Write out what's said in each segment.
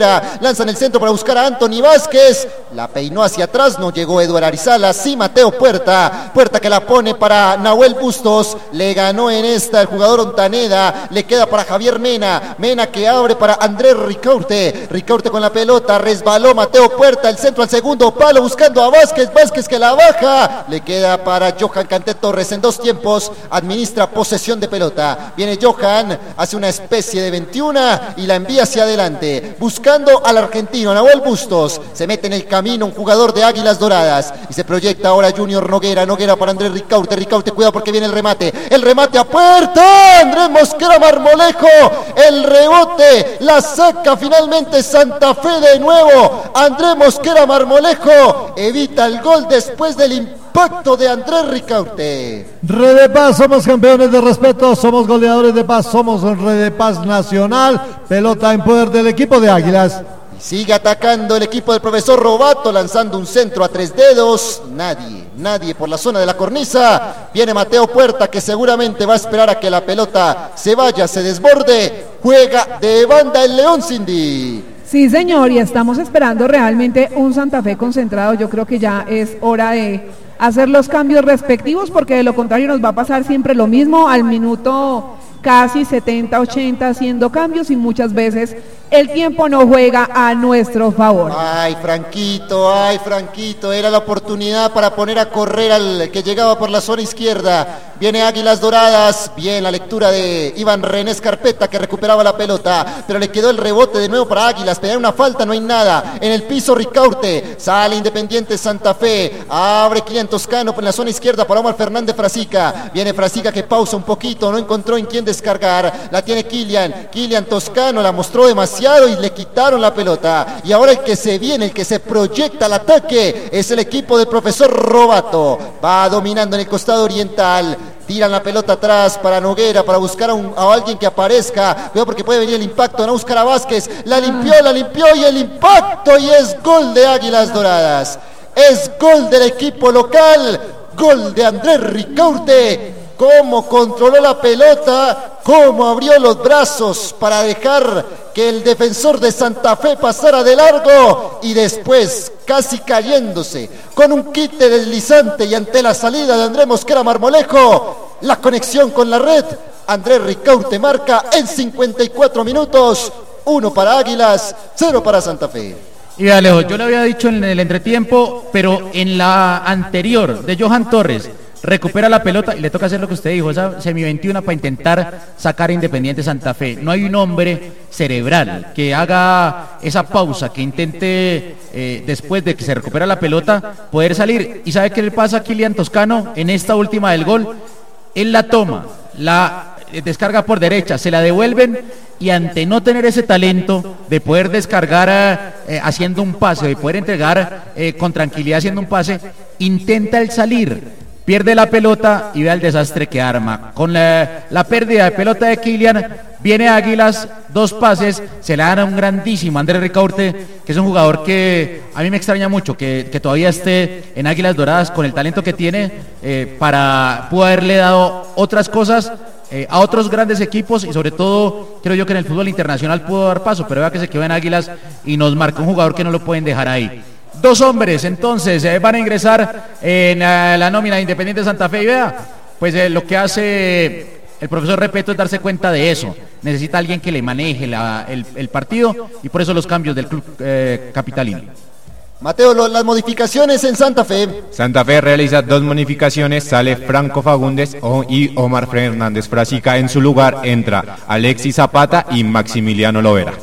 Noguera, lanza en el centro para buscar a Anthony Vázquez, la peinó hacia atrás, no llegó Eduardo Arizala, sí Mateo Puerta que la pone para Nahuel Bustos, le ganó en esta el jugador Ontaneda, le queda para Javier Mena que abre para Andrés Ricaurte con la pelota, resbaló Mateo Puerta, el centro al segundo palo buscando a Vázquez que la baja, le queda para Johan Canté Torres en 2 tiempos, administra posesión de pelota, viene Johan, hace una especie de 21 y la envía hacia adelante, buscando al argentino Nahuel Bustos, se mete en el camino un jugador de Águilas Doradas y se proyecta ahora Junior Noguera para Andrés Ricaurte, cuidado porque viene el remate a puerta, Andrés Mosquera Marmolejo, el rebote, la saca finalmente Santa Fe de nuevo, Andrés Mosquera Marmolejo evita el gol después del impacto de Andrés Ricaurte. Red de Paz, somos campeones de respeto, somos goleadores de paz, somos Red de Paz Nacional, pelota en poder del equipo de Águilas. Sigue atacando el equipo del profesor Robato, lanzando un centro a 3 dedos. Nadie por la zona de la cornisa. Viene Mateo Puerta, que seguramente va a esperar a que la pelota se vaya, se desborde. Juega de banda el León, Cindy. Sí, señor, y estamos esperando realmente un Santa Fe concentrado. Yo creo que ya es hora de hacer los cambios respectivos, porque de lo contrario nos va a pasar siempre lo mismo al minuto casi 70, 80 haciendo cambios y muchas veces el tiempo no juega a nuestro favor. Ay, Franquito, era la oportunidad para poner a correr al que llegaba por la zona izquierda. Viene Águilas Doradas, bien la lectura de Iván René Escarpeta que recuperaba la pelota, pero le quedó el rebote de nuevo para Águilas, pedía una falta, no hay nada, en el piso Ricaurte, sale Independiente Santa Fe, abre Kilian Toscano en la zona izquierda para Omar Fernández Frasica, viene Frasica que pausa un poquito, no encontró en quién descargar, la tiene Kilian Toscano, la mostró demasiado y le quitaron la pelota, y ahora el que se viene, el que se proyecta al ataque es el equipo del profesor Robato, va dominando en el costado oriental, tiran la pelota atrás para Noguera, para buscar a alguien que aparezca, veo porque puede venir el impacto, van a buscar a Vázquez, la limpió y el impacto, y es gol de Águilas Doradas, es gol del equipo local, gol de Andrés Ricaurte. Cómo controló la pelota, cómo abrió los brazos para dejar que el defensor de Santa Fe pasara de largo y después, casi cayéndose, con un quite deslizante y ante la salida de Andrés Mosquera Marmolejo, la conexión con la red, Andrés Ricaurte marca en 54 minutos, 1 para Águilas, 0 para Santa Fe. Y Alejo, yo le había dicho en el entretiempo, pero en la anterior de Johan Torres, recupera la pelota y le toca hacer lo que usted dijo, esa semi-21 para intentar sacar a Independiente Santa Fe. No hay un hombre cerebral que haga esa pausa, que intente después de que se recupera la pelota poder salir. ¿Y sabe qué le pasa a Kilian Toscano en esta última del gol? Él la toma, la descarga por derecha, se la devuelven y ante no tener ese talento de poder descargar haciendo un pase, de poder entregar con tranquilidad haciendo un pase, intenta el salir. Pierde la pelota y vea el desastre que arma. Con la pérdida de pelota de Kilian, viene Águilas, 2 pases, se le dan a un grandísimo Andrés Ricaurte, que es un jugador que a mí me extraña mucho, que todavía esté en Águilas Doradas con el talento que tiene, pudo haberle dado otras cosas a otros grandes equipos y sobre todo creo yo que en el fútbol internacional pudo dar paso, pero vea que se quedó en Águilas y nos marca un jugador que no lo pueden dejar ahí. 2 hombres entonces van a ingresar en la nómina de Independiente Santa Fe y vea, pues lo que hace el profesor Repeto es darse cuenta de eso, necesita alguien que le maneje el partido y por eso los cambios del club capitalino. Mateo, las modificaciones en Santa Fe. Santa Fe realiza 2 modificaciones, sale Franco Fagundes y Omar Fernández Frasica, en su lugar entra Alexis Zapata y Maximiliano Lovera.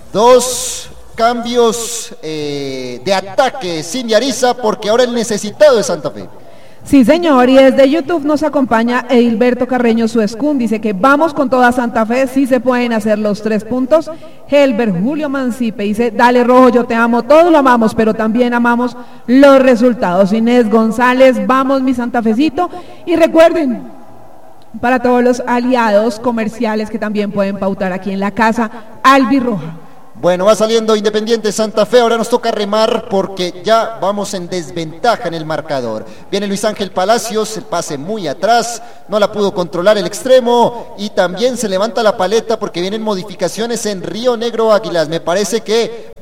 2 cambios de ataque sin Yariza, porque ahora el necesitado es Santa Fe. Sí, señor, y desde YouTube nos acompaña Edilberto Carreño Suescún, dice que vamos con toda Santa Fe, sí se pueden hacer los 3 puntos. Helber Julio Mancipe dice, dale Rojo, yo te amo, todos lo amamos, pero también amamos los resultados. Inés González, vamos mi Santafecito, y recuerden, para todos los aliados comerciales que también pueden pautar aquí en la casa, Albirroja. Bueno, va saliendo Independiente Santa Fe, ahora nos toca remar porque ya vamos en desventaja en el marcador. Viene Luis Ángel Palacios, el pase muy atrás, no la pudo controlar el extremo y también se levanta la paleta porque vienen modificaciones en Río Negro Águilas. Me parece que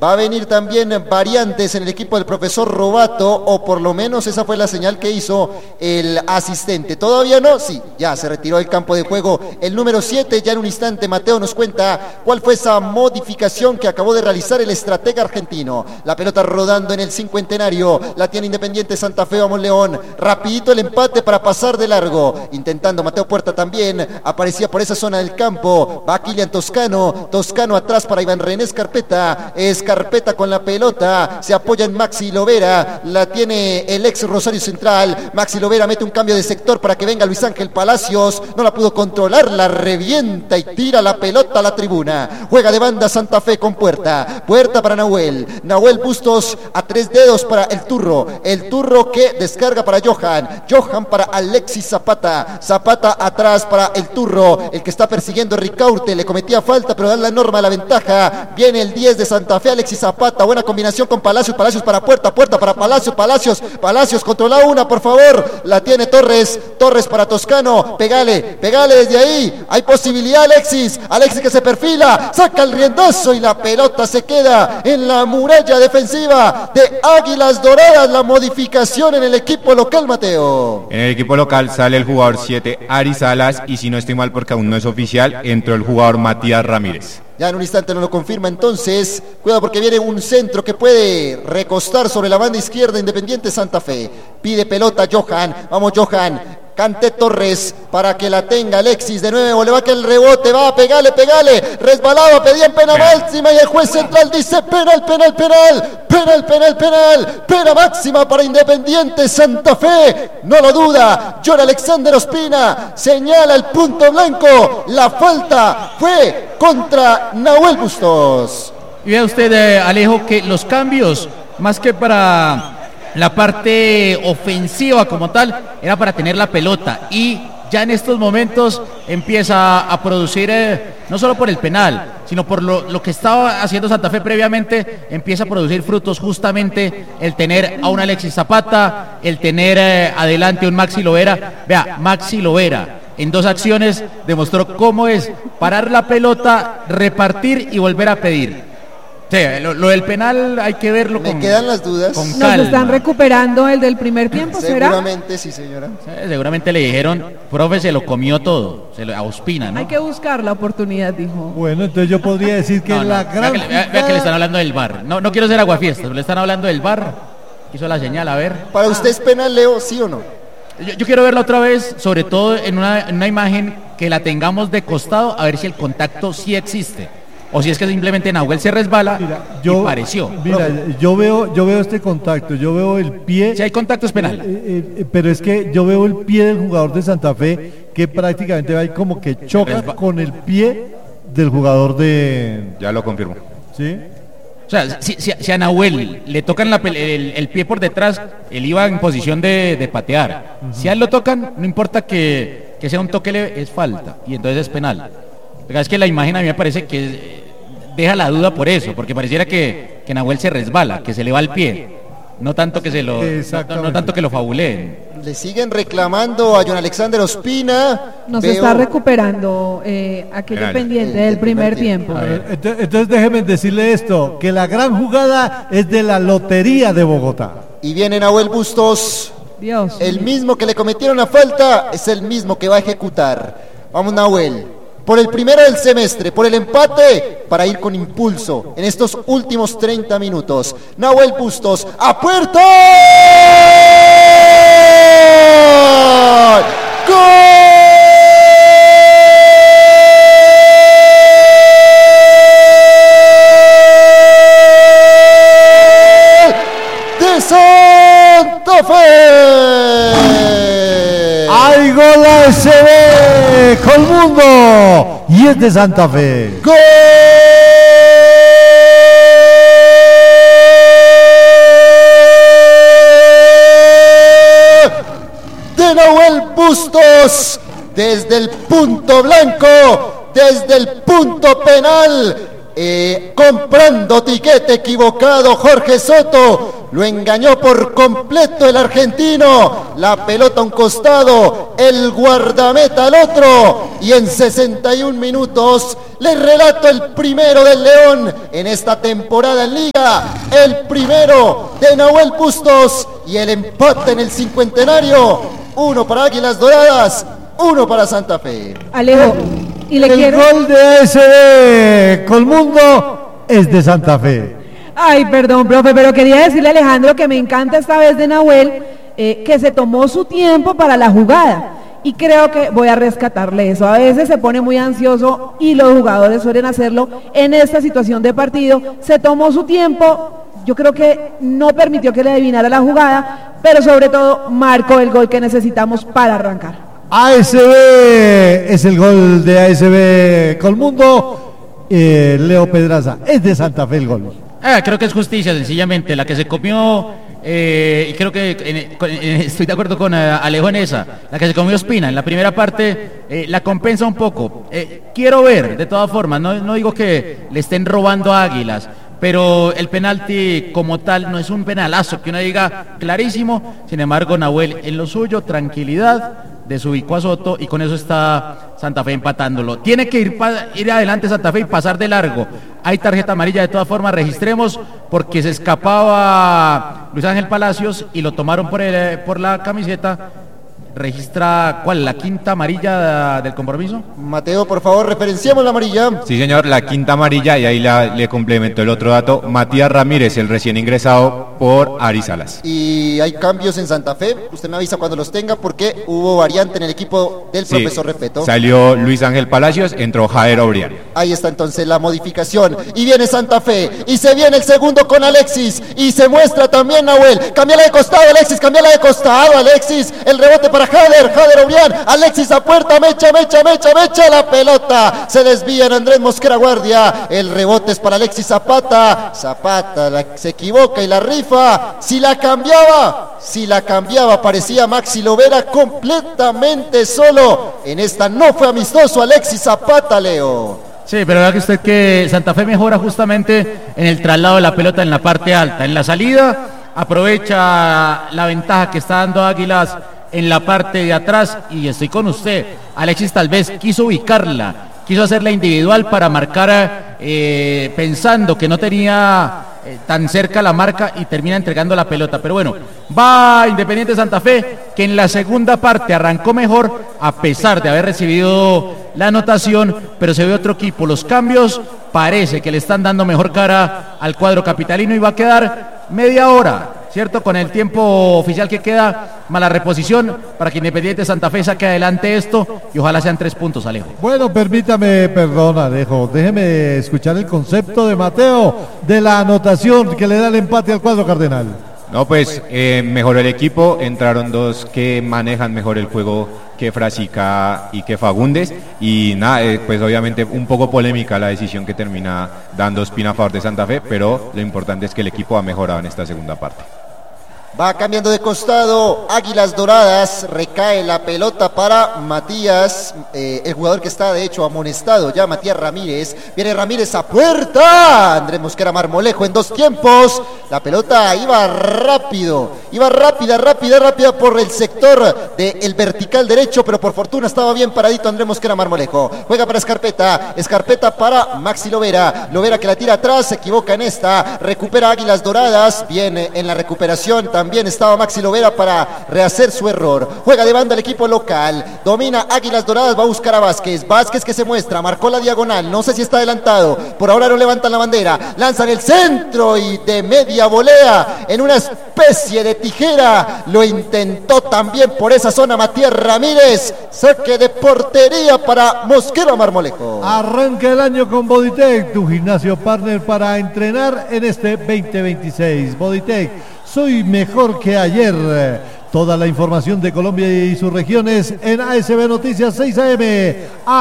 Va a venir también variantes en el equipo del profesor Robato, o por lo menos esa fue la señal que hizo el asistente. ¿Todavía no? Sí, ya se retiró del campo de juego el número 7. Ya en un instante Mateo nos cuenta cuál fue esa modificación que acabó de realizar el estratega argentino. La pelota rodando en el cincuentenario, la tiene Independiente Santa Fe. Vamos León, rapidito el empate para pasar de largo, intentando Mateo Puerta también, aparecía por esa zona del campo. Va Kilian Toscano, Toscano atrás para Iván René Escarpeta, Escarpeta con la pelota, se apoya en Maxi Lovera, la tiene el ex Rosario Central. Maxi Lovera mete un cambio de sector para que venga Luis Ángel Palacios, no la pudo controlar, la revienta y tira la pelota a la tribuna. Juega de banda Santa Fe con Puerta, Puerta para Nahuel Bustos a 3 dedos para el Turro que descarga para Johan para Alexis Zapata, Zapata atrás para el Turro, el que está persiguiendo Ricaurte, le cometía falta pero da la norma, la ventaja, viene el 10 de Santa Fe, Alexis Zapata, buena combinación con Palacios, Palacios para Puerta, Puerta para Palacios, Palacios controla una, por favor, la tiene Torres para Toscano, pegale desde ahí, hay posibilidad Alexis que se perfila, saca el riendazo y la pelota se queda en la muralla defensiva de Águilas Doradas. La modificación en el equipo local, Mateo. En el equipo local sale el jugador 7, Ari Salas, y si no estoy mal porque aún no es oficial, entró el jugador Matías Ramírez. Ya en un instante nos lo confirma entonces. Cuidado porque viene un centro que puede recostar sobre la banda izquierda Independiente Santa Fe. Pide pelota Johan. Vamos Johan. Cante Torres para que la tenga Alexis de nuevo, le va que el rebote, va, pegale, resbalaba, pedían pena máxima y el juez central dice penal, pena máxima para Independiente Santa Fe, no lo duda, John Alexander Ospina señala el punto blanco, la falta fue contra Nahuel Bustos. Y vea usted, Alejo, que los cambios, más que para la parte ofensiva como tal, era para tener la pelota, y ya en estos momentos empieza a producir, no solo por el penal, sino por lo que estaba haciendo Santa Fe previamente, empieza a producir frutos justamente el tener a un Alexis Zapata, el tener adelante un Maxi Lovera. Vea, Maxi Lovera en 2 acciones demostró cómo es parar la pelota, repartir y volver a pedir. Sí, lo del penal hay que verlo Me quedan las dudas. con Nos calma. están recuperando el del primer tiempo, ¿será? Seguramente, sí, señora. Seguramente le dijeron, profe, se lo comió todo, se lo a Ospina, ¿no? Hay que buscar la oportunidad, dijo. Bueno, entonces yo podría decir que No, no, la gran vea que le están hablando del VAR. No quiero ser aguafiestas, le están hablando del VAR. Hizo la señal, a ver. ¿Para usted es penal, Leo, sí o no? Yo quiero verla otra vez, sobre todo en una imagen que la tengamos de costado, a ver si el contacto sí existe. O si es que simplemente Nahuel se resbala y pareció. Mira, yo veo este contacto, yo veo el pie. Si hay contacto es penal. Pero es que yo veo el pie del jugador de Santa Fe que prácticamente va ahí como que choca con el pie del jugador de... Ya lo confirmo. ¿Sí? O sea, si a Nahuel le tocan el pie por detrás, él iba en posición de patear. Si a él lo tocan, no importa que sea un toque leve, es falta. Y entonces es penal. Pero es que la imagen a mí me parece que deja la duda por eso, porque pareciera que Nahuel se resbala, que se le va el pie. No tanto que no tanto que lo fabuleen. Le siguen reclamando a John Alexander Ospina. Nos está recuperando aquel pendiente del primer tiempo. Entonces déjeme decirle esto, que la gran jugada es de la Lotería de Bogotá. Y viene Nahuel Bustos. Dios. El mismo que le cometieron la falta es el mismo que va a ejecutar. Vamos Nahuel. Por el primero del semestre, por el empate, para ir con impulso en estos últimos 30 minutos. Nahuel Bustos, ¡a puerta! ¡Gol! ¡De Santa Fe! ¡Hay gol ASB! ¡Colmundo! Y es de Santa Fe. ¡Gol! De Nahuel Bustos, desde el punto blanco, desde el punto penal, comprando tiquete equivocado Jorge Soto. Lo engañó por completo el argentino. La pelota a un costado, el guardameta al otro. Y en 61 minutos les relato el primero del León en esta temporada en Liga. El primero de Nahuel Bustos y el empate en el cincuentenario. 1 para Águilas Doradas, 1 para Santa Fe. Alejo, y le El quiero... gol de ASB Colmundo es de Santa Fe. Ay, perdón, profe, pero quería decirle a Alejandro que me encanta esta vez de Nahuel, que se tomó su tiempo para la jugada. Y creo que voy a rescatarle eso. A veces se pone muy ansioso y los jugadores suelen hacerlo en esta situación de partido. Se tomó su tiempo, yo creo que no permitió que le adivinara la jugada, pero sobre todo marcó el gol que necesitamos para arrancar. ASB es el gol de ASB Colmundo. Leo Pedraza, es de Santa Fe el gol. Creo que es justicia, sencillamente, la que se comió, y creo que estoy de acuerdo con Alejo en esa, la que se comió Espina en la primera parte, la compensa un poco. Quiero ver, de todas formas, no digo que le estén robando a Águilas, pero el penalti como tal no es un penalazo que uno diga clarísimo. Sin embargo, Nahuel en lo suyo, tranquilidad, desubicó a Soto y con eso está Santa Fe empatándolo. Tiene que ir adelante Santa Fe y pasar de largo. Hay tarjeta amarilla, de todas formas, registremos, porque se escapaba Luis Ángel Palacios y lo tomaron por la camiseta. Registra, ¿cuál? ¿La quinta amarilla del compromiso? Mateo, por favor, referenciamos la amarilla. Sí, señor, la quinta amarilla, y ahí le complemento el otro dato. Matías Ramírez, el recién ingresado por Ari Salas. Y hay cambios en Santa Fe, usted me avisa cuando los tenga, porque hubo variante en el equipo del profesor Repeto. Salió Luis Ángel Palacios, entró Jader Obrián. Ahí está entonces la modificación, y viene Santa Fe, y se viene el segundo con Alexis, y se muestra también Nahuel. Cámbiala de costado, Alexis, cámbiala de costado, Alexis, el rebote para Jader Obrián, Alexis a puerta, mecha, la pelota se desvía en Andrés Mosquera Guardia, el rebote es para Alexis Zapata, se equivoca y la rifa. Si la cambiaba, parecía Maxi Lovera completamente solo. En esta no fue amistoso Alexis Zapata, Leo. Sí, pero vea que usted que Santa Fe mejora justamente en el traslado de la pelota en la parte alta. En la salida aprovecha la ventaja que está dando Águilas en la parte de atrás, y estoy con usted. Alexis tal vez quiso ubicarla, quiso hacerla individual para marcar, pensando que no tenía tan cerca la marca, y termina entregando la pelota. Pero bueno, va Independiente Santa Fe, que en la segunda parte arrancó mejor a pesar de haber recibido la anotación, pero se ve otro equipo. Los cambios parece que le están dando mejor cara al cuadro capitalino, y va a quedar media hora, ¿cierto? Con el tiempo oficial que queda, mala reposición para que Independiente Santa Fe saque adelante esto, y ojalá sean 3 puntos, Alejo. Bueno, permítame, perdón, Alejo, déjeme escuchar el concepto de Mateo de la anotación que le da el empate al cuadro cardenal. No, pues mejoró el equipo, entraron dos que manejan mejor el juego que Frasica y que Fagundes, y nada, pues obviamente un poco polémica la decisión que termina dando Espina a favor de Santa Fe, pero lo importante es que el equipo ha mejorado en esta segunda parte. Va cambiando de costado Águilas Doradas, recae la pelota para Matías, el jugador que está de hecho amonestado ya, Matías Ramírez. Viene Ramírez a puerta, Andrés Mosquera Marmolejo en 2 tiempos. La pelota iba rápido, iba rápida por el sector del vertical derecho, pero por fortuna estaba bien paradito Andrés Mosquera Marmolejo. Juega para Escarpeta para Maxi Lovera que la tira atrás, se equivoca en esta, recupera Águilas Doradas, viene en la recuperación también estaba Maxi Lovera para rehacer su error. Juega de banda el equipo local, domina Águilas Doradas, va a buscar a Vázquez que se muestra, marcó la diagonal, no sé si está adelantado, por ahora no levantan la bandera, lanzan el centro y de media volea en una especie de tijera, lo intentó también por esa zona Matías Ramírez, saque de portería para Mosquera Marmolejo. Arranca el año con Bodytech, tu gimnasio partner para entrenar en este 2026. Bodytech, soy mejor que ayer. Toda la información de Colombia y sus regiones en ASB Noticias 6 AM.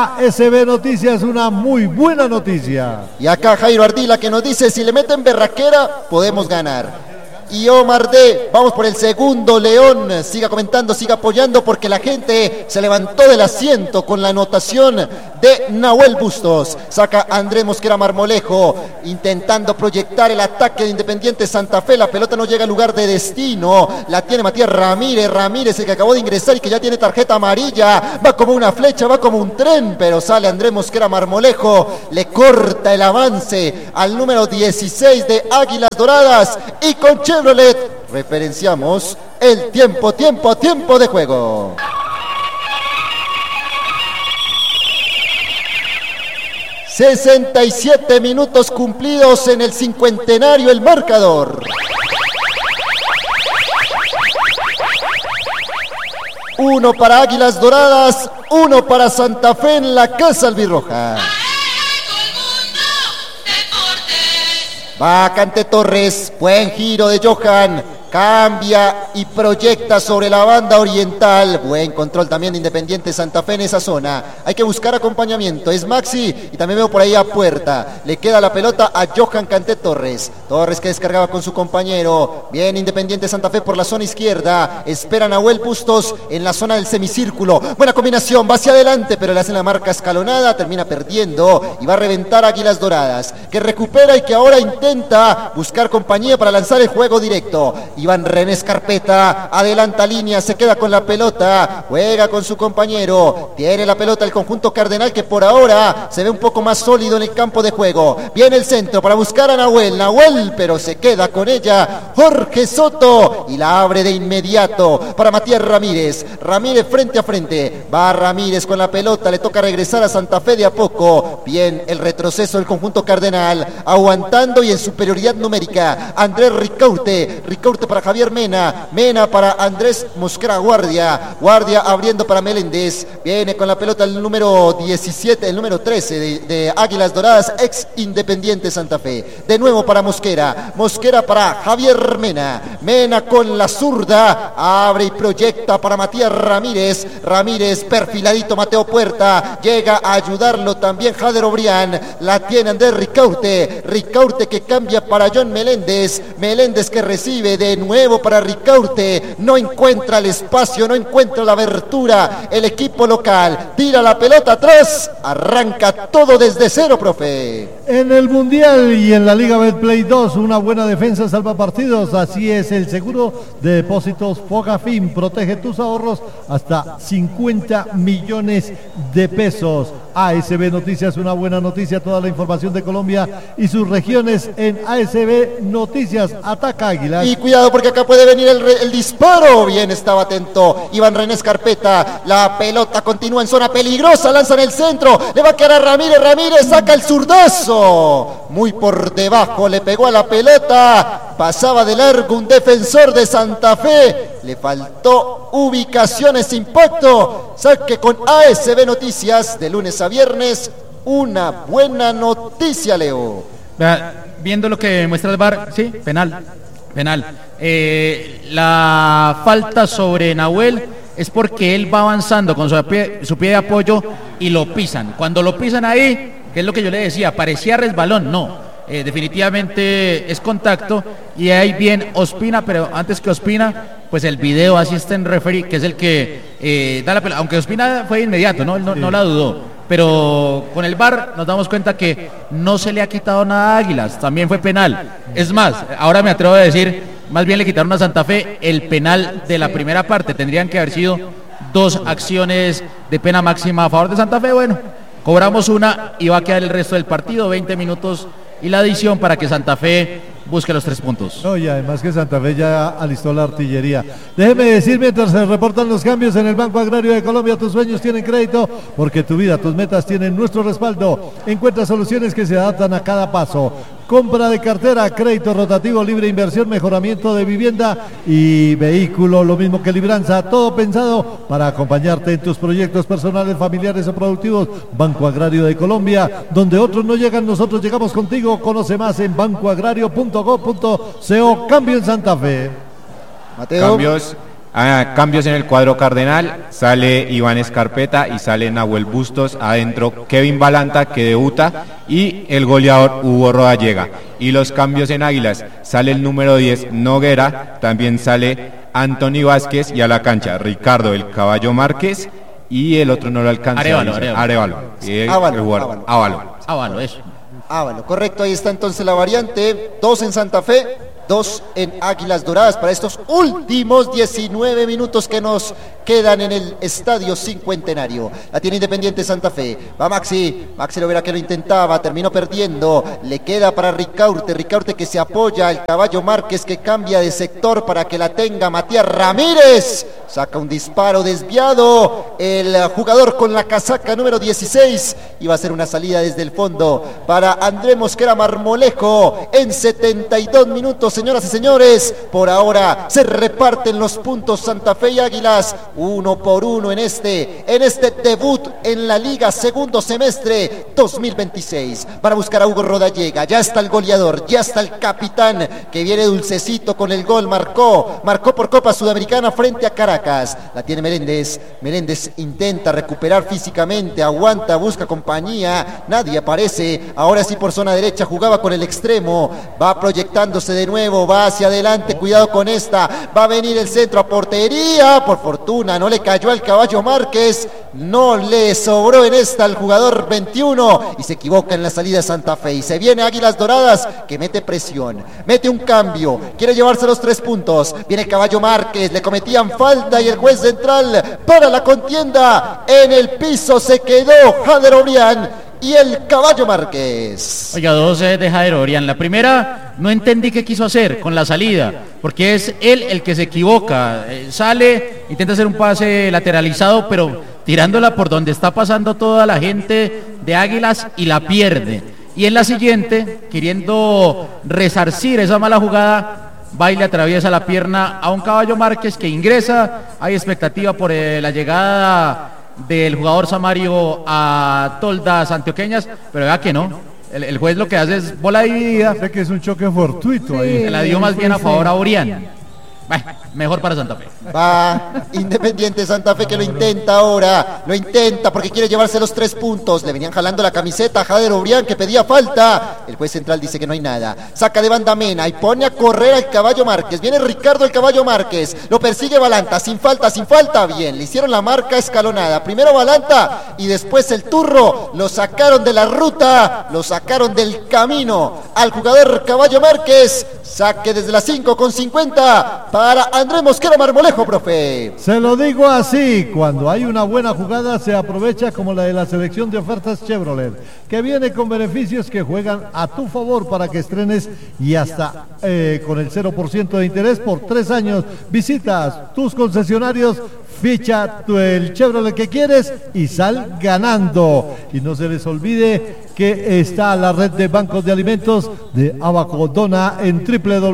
ASB Noticias, una muy buena noticia. Y acá Jairo Ardila que nos dice, si le meten berraquera, podemos ganar. y Omar D. Vamos por el segundo, León. Siga comentando, siga apoyando, porque la gente se levantó del asiento con la anotación de Nahuel Bustos. Saca Andrés Mosquera Marmolejo, intentando proyectar el ataque de Independiente Santa Fe. La pelota no llega al lugar de destino. La tiene Matías Ramírez. Ramírez, el que acabó de ingresar y que ya tiene tarjeta amarilla. Va como una flecha, va como un tren, pero sale Andrés Mosquera Marmolejo. Le corta el avance al número 16 de Águilas Doradas. Y con Chevrolet referenciamos el tiempo de juego. ...67 minutos cumplidos en el cincuentenario el marcador. 1 para Águilas Doradas, 1 para Santa Fe en la Casa Albirroja. Va Cante Torres, buen giro de Johan, cambia y proyecta sobre la banda oriental. Buen control también de Independiente Santa Fe en esa zona. Hay que buscar acompañamiento, es Maxi y también veo por ahí a Puerta. Le queda la pelota a Johan Cante Torres. Torres que descargaba con su compañero. Bien Independiente Santa Fe por la zona izquierda. Espera Nahuel Bustos en la zona del semicírculo. Buena combinación, va hacia adelante, pero le hacen la marca escalonada. Termina perdiendo y va a reventar Águilas Doradas, que recupera y que ahora intenta buscar compañía para lanzar el juego directo. Iván René Escarpeta adelanta línea, se queda con la pelota, juega con su compañero, tiene la pelota el conjunto cardenal, que por ahora se ve un poco más sólido en el campo de juego. Viene el centro para buscar a Nahuel, pero se queda con ella Jorge Soto y la abre de inmediato para Matías Ramírez. Ramírez frente a frente, va Ramírez con la pelota, le toca regresar a Santa Fe de a poco. Bien el retroceso del conjunto cardenal, aguantando y en superioridad numérica. Andrés Ricaurte para Javier Mena, Mena para Andrés Mosquera Guardia abriendo para Meléndez. Viene con la pelota el número 17, el número 13 de Águilas Doradas, ex Independiente Santa Fe. De nuevo para Mosquera para Javier Mena con la zurda, abre y proyecta para Matías Ramírez perfiladito Mateo Puerta, llega a ayudarlo también Jader Obrián, la tiene Andrés Ricaurte que cambia para John Meléndez que recibe de nuevo para Ricaurte, no encuentra el espacio, no encuentra la abertura, el equipo local tira la pelota atrás, arranca todo desde cero, profe. En el Mundial y en la Liga Betplay 2, una buena defensa salva partidos, así es el seguro de depósitos Fogafín, protege tus ahorros hasta 50 millones de pesos. ASB Noticias, una buena noticia, toda la información de Colombia y sus regiones en ASB Noticias. Ataca Águilas. Y cuidado porque acá puede venir el disparo. Bien, estaba atento Iván René Escarpeta. La pelota continúa en zona peligrosa, lanza en el centro, le va a quedar a Ramírez, saca el zurdazo. Muy por debajo, le pegó a la pelota, pasaba de largo un defensor de Santa Fe. Le faltó ubicación, ese impacto. Saque con ASB Noticias de lunes a viernes. Una buena noticia, Leo. Viendo lo que muestra el VAR, sí, penal. La falta sobre Nahuel es porque él va avanzando con su pie de apoyo y lo pisan. Cuando lo pisan ahí, que es lo que yo le decía, parecía resbalón, no. Definitivamente es contacto y ahí bien Ospina, pero antes que Ospina, pues el video asisten referee, que es el que da la pelota, aunque Ospina fue inmediato, ¿no? Él no la dudó, pero con el VAR nos damos cuenta que no se le ha quitado nada a Águilas, también fue penal. Es más, ahora me atrevo a decir, más bien le quitaron a Santa Fe el penal de la primera parte, tendrían que haber sido 2 acciones de pena máxima a favor de Santa Fe. Bueno, cobramos una y va a quedar el resto del partido, 20 minutos y la adición para que Santa Fe busque los 3 puntos. No, y además que Santa Fe ya alistó la artillería. Déjeme decir, mientras se reportan los cambios en el Banco Agrario de Colombia, tus sueños tienen crédito, porque tu vida, tus metas tienen nuestro respaldo. Encuentra soluciones que se adaptan a cada paso. Compra de cartera, crédito rotativo, libre inversión, mejoramiento de vivienda y vehículo, lo mismo que libranza, todo pensado para acompañarte en tus proyectos personales, familiares o productivos. Banco Agrario de Colombia, donde otros no llegan, nosotros llegamos contigo. Conoce más en bancoagrario.go.co. Cambio en Santa Fe. Mateo. Cambios Cambios en el cuadro cardenal, sale Iván Escarpeta y sale Nahuel Bustos, adentro Kevin Balanta, que debuta, y el goleador Hugo Rodallega. Y los cambios en Águilas, sale el número 10 Noguera, también sale Anthony Vázquez, y a la cancha Ricardo el Caballo Márquez, y el otro no lo alcanza. Arevalo. Ávalo, eso. Ávalo, correcto, ahí está entonces la variante, 2 en Santa Fe, 2 en Águilas Doradas para estos últimos 19 minutos que nos quedan en el Estadio Cincuentenario. La tiene Independiente Santa Fe, va Maxi lo verá que lo intentaba, terminó perdiendo, le queda para Ricaurte que se apoya, el Caballo Márquez que cambia de sector para que la tenga Matías Ramírez, saca un disparo desviado, el jugador con la casaca número 16, iba a ser una salida desde el fondo para Andrés Mosquera Marmolejo en 72 minutos, señoras y señores. Por ahora se reparten los puntos Santa Fe y Águilas, 1 por 1 en este debut en la Liga segundo semestre 2026. Para buscar a Hugo Rodallega, ya está el goleador, ya está el capitán que viene dulcecito con el gol, marcó por Copa Sudamericana frente a Caracas. La tiene Meléndez intenta recuperar físicamente, aguanta, busca compañía, nadie aparece, ahora sí por zona derecha, jugaba con el extremo, va proyectándose de nuevo, va hacia adelante, cuidado con esta, va a venir el centro a portería, por fortuna no le cayó al Caballo Márquez, no le sobró en esta al jugador 21 y se equivoca en la salida de Santa Fe y se viene Águilas Doradas que mete presión, mete un cambio, quiere llevarse los 3 puntos, viene el Caballo Márquez, le cometían falta y el juez central para la contienda, en el piso se quedó Jader Obrián y el Caballo Márquez. Oiga, 2 de Jader Obrián. La primera, no entendí qué quiso hacer con la salida, porque es él el que se equivoca. Sale, intenta hacer un pase lateralizado, pero tirándola por donde está pasando toda la gente de Águilas y la pierde. Y en la siguiente, queriendo resarcir esa mala jugada, va y le atraviesa la pierna a un Caballo Márquez que ingresa. Hay expectativa por la llegada del jugador Samario a toldas antioqueñas, pero vea que no, el juez lo que hace es bola dividida. Sé que es un choque fortuito ahí. La dio más bien a favor a Obrián. Bueno, mejor para Santa Fe. Va Independiente Santa Fe que lo intenta ahora, lo intenta porque quiere llevarse los 3 puntos, le venían jalando la camiseta a Jader Obrián que pedía falta, el juez central dice que no hay nada, saca de banda Mena y pone a correr al Caballo Márquez, viene Ricardo el Caballo Márquez, lo persigue Balanta, sin falta, bien, le hicieron la marca escalonada, primero Balanta y después el Turro, lo sacaron de la ruta, lo sacaron del camino al jugador Caballo Márquez, saque desde las 5:50 para Andrés Mosquera Marmolejo, profe. Se lo digo así, cuando hay una buena jugada se aprovecha, como la de la selección de ofertas Chevrolet, que viene con beneficios que juegan a tu favor para que estrenes y hasta con el 0% de interés por 3 años. Visitas tus concesionarios, ficha el Chevrolet que quieres y sal ganando. Y no se les olvide que está la red de bancos de alimentos de Abaco. Dona en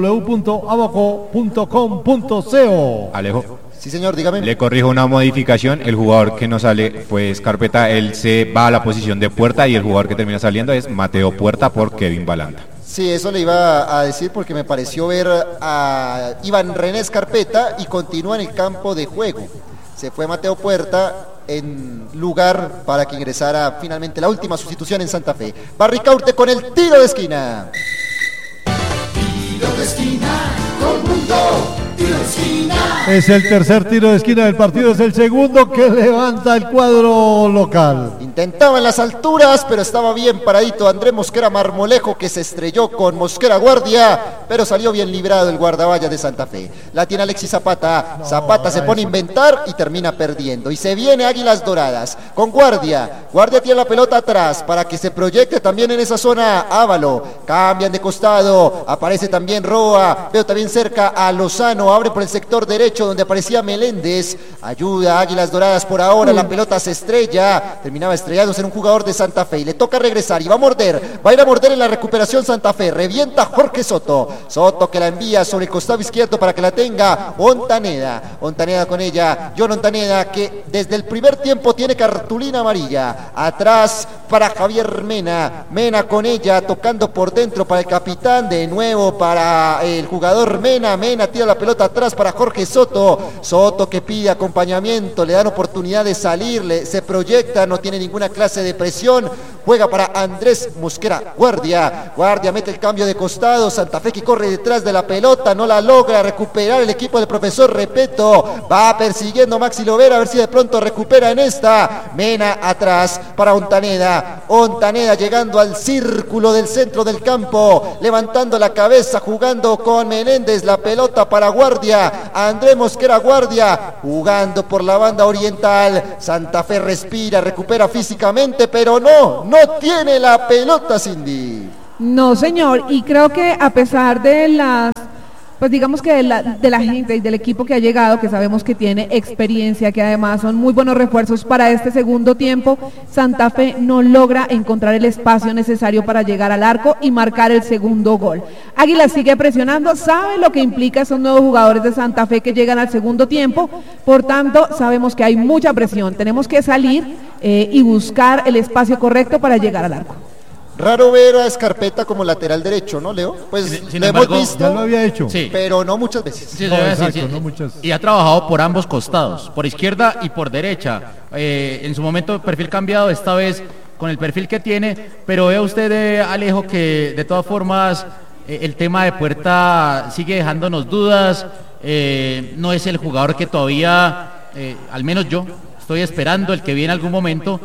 www.abaco.com.co. Alejo. Sí, señor, dígame. Le corrijo una modificación, el jugador que no sale fue Escarpeta, él se va a la posición de Puerta y el jugador que termina saliendo es Mateo Puerta por Kevin Balanta. Sí, eso le iba a decir porque me pareció ver a Iván René Escarpeta y continúa en el campo de juego. Se fue Mateo Puerta en lugar para que ingresara finalmente la última sustitución en Santa Fe. Va Ricaurte con el tiro de esquina. Tiro de esquina, gol mundo, tiro de esquina. Es el tercer tiro de esquina del partido, es el segundo que levanta el cuadro local. Intentaba en las alturas, pero estaba bien paradito Andrés Mosquera Marmolejo, que se estrelló con Mosquera Guardia, pero salió bien librado el guardavalla de Santa Fe. La tiene Alexis Zapata, Zapata se pone a inventar y termina perdiendo. Y se viene Águilas Doradas con Guardia. Guardia tiene la pelota atrás para que se proyecte también en esa zona Ávalo. Cambian de costado, aparece también Roa, veo también cerca a Lozano, abre por el sector derecho donde aparecía Meléndez. Ayuda a Águilas Doradas por ahora, la pelota se estrella, terminaba estrellándose en un jugador de Santa Fe y le toca regresar y va a morder, va a ir a morder en la recuperación Santa Fe, revienta Jorge Soto que la envía sobre el costado izquierdo para que la tenga Ontaneda con ella, John Ontaneda, que desde el primer tiempo tiene cartulina amarilla, atrás para Javier Mena con ella, tocando por dentro para el capitán, de nuevo para el jugador Mena tira la pelota atrás para Jorge Soto, Soto. Soto que pide acompañamiento, le dan oportunidad de salir, se proyecta, no tiene ninguna clase de presión. Juega para Andrés Mosquera, Guardia mete el cambio de costado, Santa Fe que corre detrás de la pelota, no la logra recuperar el equipo del profesor Repeto, va persiguiendo Maxi Lovera, a ver si de pronto recupera en esta. Mena atrás para Ontaneda llegando al círculo del centro del campo, levantando la cabeza, jugando con Menéndez, la pelota para Guardia, Andrés Mosquera Guardia, jugando por la banda oriental. Santa Fe respira, recupera físicamente, pero no tiene la pelota, Cindy. No, señor, y creo que a pesar de las, pues digamos que de la gente y del equipo que ha llegado, que sabemos que tiene experiencia, que además son muy buenos refuerzos para este segundo tiempo, Santa Fe no logra encontrar el espacio necesario para llegar al arco y marcar el segundo gol. Águilas sigue presionando, sabe lo que implica esos nuevos jugadores de Santa Fe que llegan al segundo tiempo, por tanto sabemos que hay mucha presión, tenemos que salir y buscar el espacio correcto para llegar al arco. Raro ver a Escarpeta como lateral derecho, ¿no, Leo? Pues sin lo embargo, hemos visto, ya lo había hecho. Sí. pero no muchas veces. Sí, No, sí, exacto, no muchas. Y ha trabajado por ambos costados, por izquierda y por derecha. En su momento perfil cambiado, esta vez con el perfil que tiene, pero ve usted, Alejo, que de todas formas el tema de Puerta sigue dejándonos dudas. No es el jugador que todavía, al menos yo, estoy esperando, el que viene en algún momento.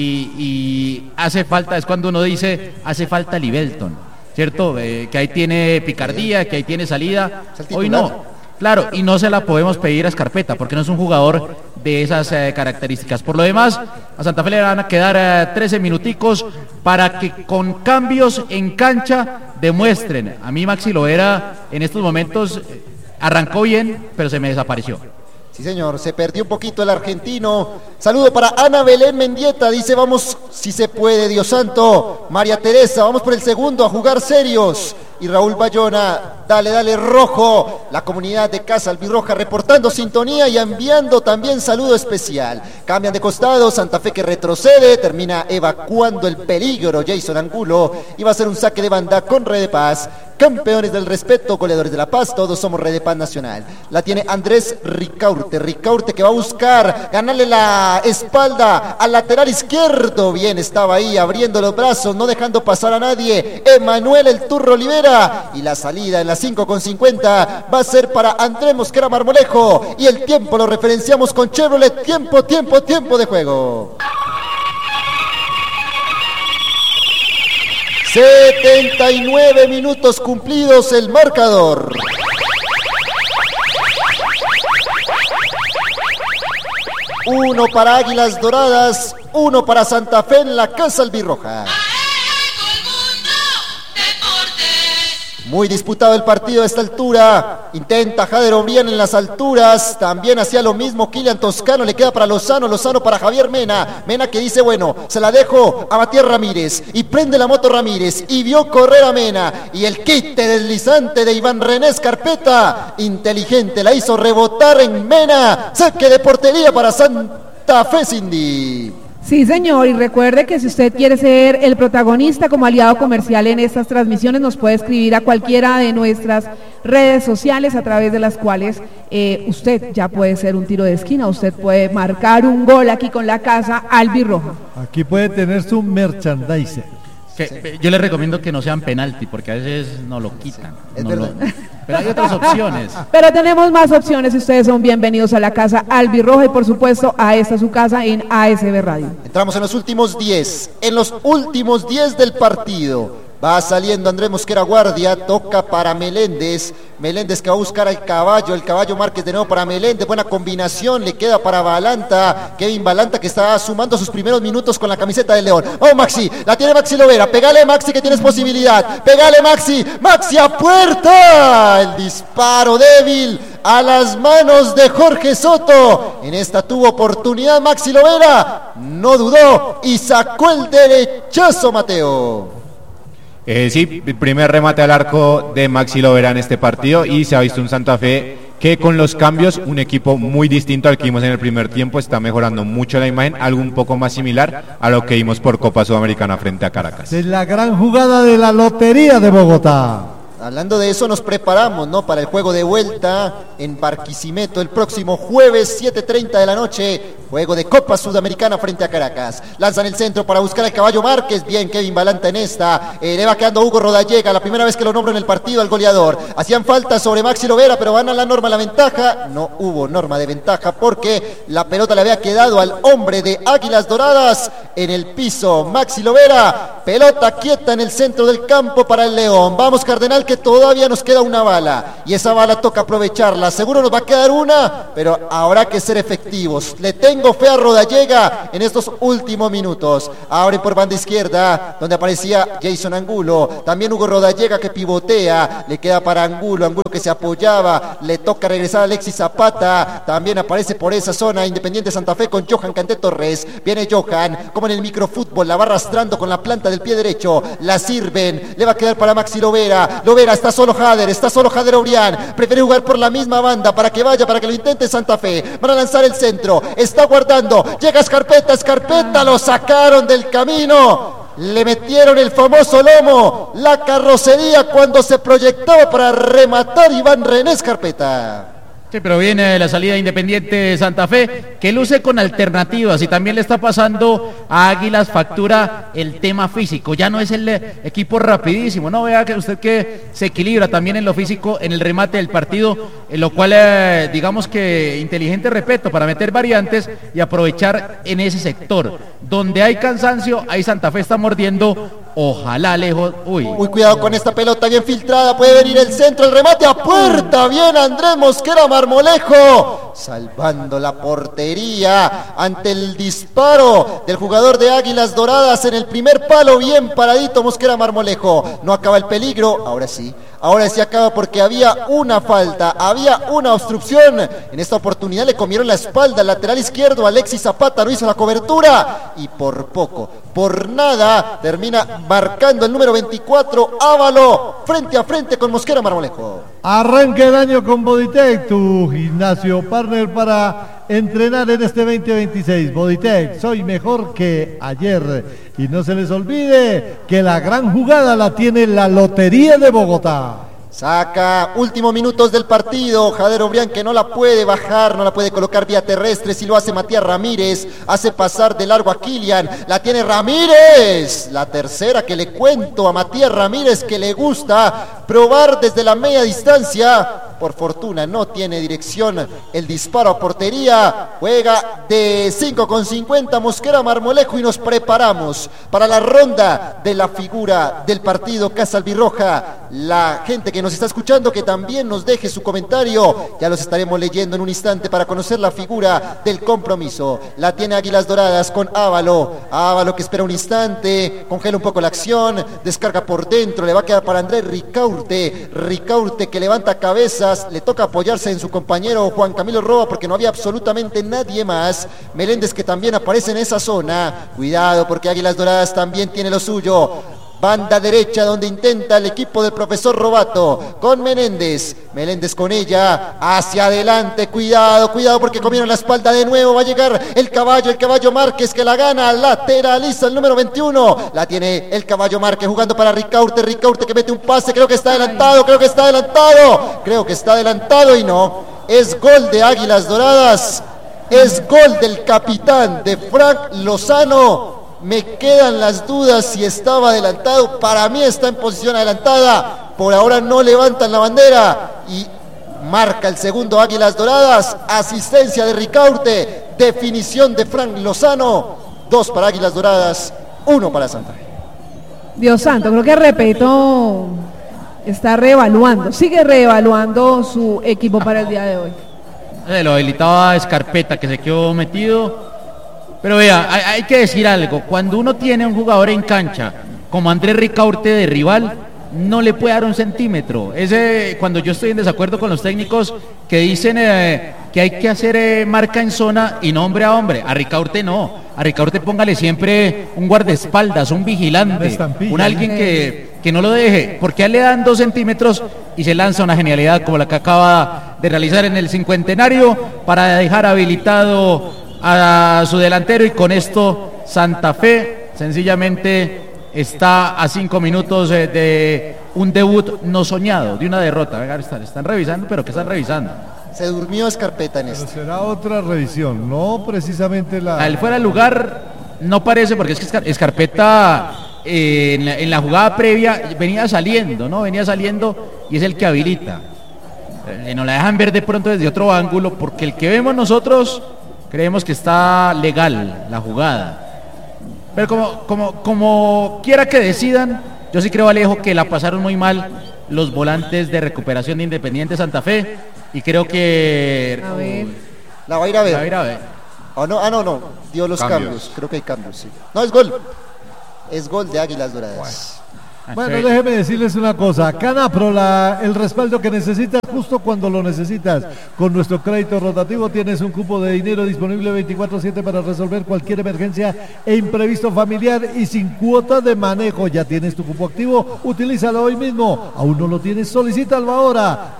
Y hace falta, es cuando uno dice, hace falta Libelton, ¿cierto? Que ahí tiene picardía, que ahí tiene salida. Hoy no, claro, y no se la podemos pedir a Escarpeta, porque no es un jugador de esas características. Por lo demás, a Santa Fe le van a quedar 13 minuticos para que con cambios en cancha demuestren. A mí Maxi Lovera en estos momentos arrancó bien, pero se me desapareció. Sí, señor, se perdió un poquito el argentino. Saludo para Ana Belén Mendieta, dice, vamos, si se puede, Dios santo. María Teresa, vamos por el segundo, a jugar serios. Y Raúl Bayona, dale rojo. La comunidad de Casa Albirroja reportando sintonía y enviando también saludo especial. Cambian de costado, Santa Fe que retrocede, termina evacuando el peligro Jason Angulo. Y va a ser un saque de banda con Red de Paz. Campeones del respeto, goleadores de la paz, todos somos Red de Paz Nacional. La tiene Andrés Ricaurte que va a buscar ganarle la espalda al lateral izquierdo. Bien, estaba ahí abriendo los brazos, no dejando pasar a nadie. Emanuel el Turro Olivera. Y la salida en la 5:50 va a ser para Andrés Mosquera Marmolejo. Y el tiempo lo referenciamos con Chevrolet. Tiempo de juego. 79 minutos cumplidos el marcador. Uno para Águilas Doradas, uno para Santa Fe en la Casa Albirroja. Muy disputado el partido a esta altura. Intenta Jader Obrián en las alturas. También hacía lo mismo Kilian Toscano. Le queda para Lozano para Javier Mena. Mena que dice, bueno, se la dejo a Matías Ramírez. Y prende la moto Ramírez. Y vio correr a Mena. Y el quite deslizante de Iván René Escarpeta. Inteligente, la hizo rebotar en Mena. Saque de portería para Santa Fe, Cindy. Sí, señor, y recuerde que si usted quiere ser el protagonista como aliado comercial en estas transmisiones, nos puede escribir a cualquiera de nuestras redes sociales a través de las cuales usted ya puede ser un tiro de esquina, usted puede marcar un gol aquí con la Casa Albirroja. Aquí puede tener su merchandising. Yo les recomiendo que no sean penalti, porque a veces no lo quitan. Es verdad. Pero hay otras opciones. Pero tenemos más opciones y ustedes son bienvenidos a la Casa Albirroja y por supuesto a esta su casa en ASB Radio. Entramos en los últimos 10. En los últimos 10 del partido. Va saliendo Andrés Mosquera Guardia, toca para Meléndez que va a buscar al caballo, el caballo Márquez de nuevo para Meléndez, buena combinación, le queda para Balanta, Kevin Balanta que está sumando sus primeros minutos con la camiseta de León. ¡Oh, Maxi! La tiene Maxi Lovera, pegale Maxi que tienes posibilidad, pegale Maxi a puerta, el disparo débil a las manos de Jorge Soto, en esta tuvo oportunidad Maxi Lovera, no dudó y sacó el derechazo Mateo. Sí, el primer remate al arco de Maxi Lovera en este partido y se ha visto un Santa Fe que con los cambios, un equipo muy distinto al que vimos en el primer tiempo, está mejorando mucho la imagen, algo un poco más similar a lo que vimos por Copa Sudamericana frente a Caracas. Es la gran jugada de la Lotería de Bogotá. Hablando de eso, nos preparamos, ¿no?, para el juego de vuelta en Barquisimeto el próximo jueves 7:30 de la noche. Juego de Copa Sudamericana frente a Caracas. Lanzan el centro para buscar al Caballo Márquez. Bien, Kevin Balanta en esta. Le va quedando Hugo Rodallega. La primera vez que lo nombro en el partido al goleador. Hacían falta sobre Maxi Lovera, pero van a la norma, la ventaja. No hubo norma de ventaja porque la pelota le había quedado al hombre de Águilas Doradas en el piso. Maxi Lovera. Pelota quieta en el centro del campo para el León. Vamos, Cardenal, que todavía nos queda una bala. Y esa bala toca aprovecharla. Seguro nos va a quedar una, pero habrá que ser efectivos. Le tengo fe a Rodallega en estos últimos minutos. Abre por banda izquierda, donde aparecía Jason Angulo. También Hugo Rodallega que pivotea. Le queda para Angulo. Angulo que se apoyaba. Le toca regresar a Alexis Zapata. También aparece por esa zona Independiente Santa Fe con Johan Canté Torres. Viene Johan, como en el microfútbol, la va arrastrando con la planta del pie derecho. La sirven. Le va a quedar para Maxi Lovera. Lovera, está solo Jader Obrián. Prefiere jugar por la misma banda para que vaya, para que lo intente Santa Fe. Van a lanzar el centro. Está guardando. Llega Escarpeta. Lo sacaron del camino. Le metieron el famoso lomo, la carrocería cuando se proyectaba para rematar Iván René Escarpeta. Sí, pero viene la salida de Independiente Santa Fe, que luce con alternativas y también le está pasando a Águilas factura el tema físico. Ya no es el equipo rapidísimo, no vea que usted que se equilibra también en lo físico, en el remate del partido, en lo cual digamos que inteligente, repito, para meter variantes y aprovechar en ese sector. Donde hay cansancio, ahí Santa Fe está mordiendo. Ojalá lejos. Uy, cuidado con esta pelota bien filtrada. Puede venir el centro, el remate a puerta. Bien, Andrés Mosquera Marmolejo, salvando la portería ante el disparo del jugador de Águilas Doradas en el primer palo. Bien paradito Mosquera Marmolejo. No acaba el peligro. Ahora sí acaba porque había una falta, había una obstrucción. En esta oportunidad le comieron la espalda al lateral izquierdo. Alexis Zapata no hizo la cobertura y por poco, por nada, termina marcando el número 24, Ávalo, frente a frente con Mosquera Marmolejo. Arranca el año con Bodytech, tu gimnasio partner para entrenar en este 2026. Bodytech, soy mejor que ayer. Y no se les olvide que la gran jugada la tiene la Lotería de Bogotá. Saca últimos minutos del partido. Jader Obrián que no la puede bajar, no la puede colocar vía terrestre. Si lo hace Matías Ramírez, hace pasar de largo a Kilian. La tiene Ramírez. La tercera que le cuento a Matías Ramírez, que le gusta probar desde la media distancia. Por fortuna no tiene dirección el disparo a portería. Juega de 5:50 Mosquera Marmolejo y nos preparamos para la ronda de la figura del partido Casa Albirroja. La gente que nos está escuchando que también nos deje su comentario. Ya los estaremos leyendo en un instante para conocer la figura del compromiso. La tiene Águilas Doradas con Ávalo. Ávalo que espera un instante, congela un poco la acción, descarga por dentro, le va a quedar para Andrés Ricaurte. Ricaurte que levanta cabezas. Le toca apoyarse en su compañero Juan Camilo Roa porque no había absolutamente nadie más. Meléndez que también aparece en esa zona. Cuidado porque Águilas Doradas también tiene lo suyo. Banda derecha donde intenta el equipo del profesor Robato con Menéndez con ella hacia adelante. Cuidado porque comieron la espalda de nuevo. Va a llegar el caballo Márquez que la gana, lateraliza el número 21. La tiene el caballo Márquez jugando para Ricaurte que mete un pase. Creo que está adelantado y no. Es gol de Águilas Doradas. Es gol del capitán de Frank Lozano. Me quedan las dudas si estaba adelantado. Para mí está en posición adelantada. Por ahora no levantan la bandera. Y marca el segundo Águilas Doradas. Asistencia de Ricaurte. Definición de Frank Lozano. 2 para Águilas Doradas, 1 para Santa Fe. Dios santo, creo que Repeto está sigue reevaluando su equipo para el día de hoy. Lo habilitaba Escarpeta que se quedó metido. Pero vea, hay que decir algo. Cuando uno tiene un jugador en cancha como Andrés Ricaurte de rival, no le puede dar un centímetro. Cuando yo estoy en desacuerdo con los técnicos que dicen que hay que hacer marca en zona y no hombre a hombre. A Ricaurte no. A Ricaurte póngale siempre un guardaespaldas, un vigilante, un alguien que no lo deje. Porque a él le dan 2 centímetros y se lanza una genialidad como la que acaba de realizar en el 50º para dejar habilitado a su delantero, y con esto Santa Fe sencillamente está a 5 minutos de un debut no soñado, de una derrota. Venga, están revisando, pero ¿qué están revisando? Se durmió Escarpeta en Pero esto. será otra revisión, no precisamente la... A él fuera de lugar no parece, porque es que Escarpeta en la jugada previa venía saliendo, ¿no? Venía saliendo y es el que habilita. Nos la dejan ver de pronto desde otro ángulo, porque el que vemos nosotros creemos que está legal la jugada. Pero como quiera que decidan, yo sí creo, Alejo, que la pasaron muy mal los volantes de recuperación de Independiente Santa Fe, y creo que... A ver. La va a ir a ver. La va a ir a ver. No. Dio los cambios. Creo que hay cambios, sí. No, es gol. Es gol de Águilas Doradas. Bueno, déjeme decirles una cosa. Canapro, el respaldo que necesitas justo cuando lo necesitas. Con nuestro crédito rotativo tienes un cupo de dinero disponible 24/7 para resolver cualquier emergencia e imprevisto familiar y sin cuota de manejo. Ya tienes tu cupo activo, utilízalo hoy mismo. Aún no lo tienes, solicítalo ahora.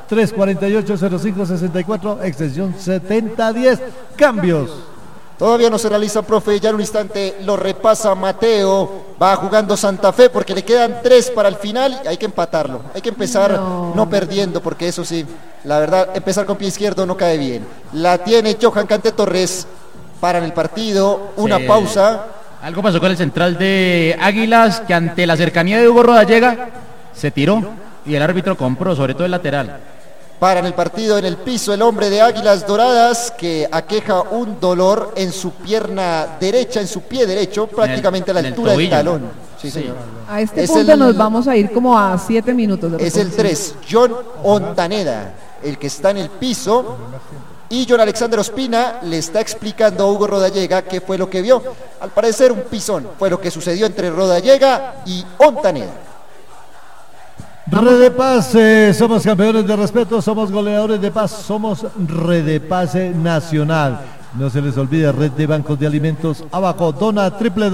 348-0564, extensión 7010. Cambios. Todavía no se realiza, profe, ya en un instante lo repasa Mateo, va jugando Santa Fe porque le quedan 3 para el final, hay que empatarlo, hay que empezar no perdiendo, porque eso sí, la verdad, empezar con pie izquierdo no cae bien. La tiene Johan Cante Torres, paran el partido, una pausa. Algo pasó con el central de Águilas, que ante la cercanía de Hugo Rodallega se tiró y el árbitro compró, sobre todo el lateral. Paran el partido en el piso el hombre de Águilas Doradas, que aqueja un dolor en su pierna derecha, en su pie derecho, prácticamente a la altura del talón. Sí, señor. A este punto nos vamos a ir como a 7 minutos. Es el 3, John Ontaneda, el que está en el piso, y John Alexander Ospina le está explicando a Hugo Rodallega qué fue lo que vio. Al parecer un pisón fue lo que sucedió entre Rodallega y Ontaneda. Red de Paz, somos campeones de respeto, somos goleadores de paz, somos Red de Paz Nacional. No se les olvide, Red de Bancos de Alimentos Abaco, dona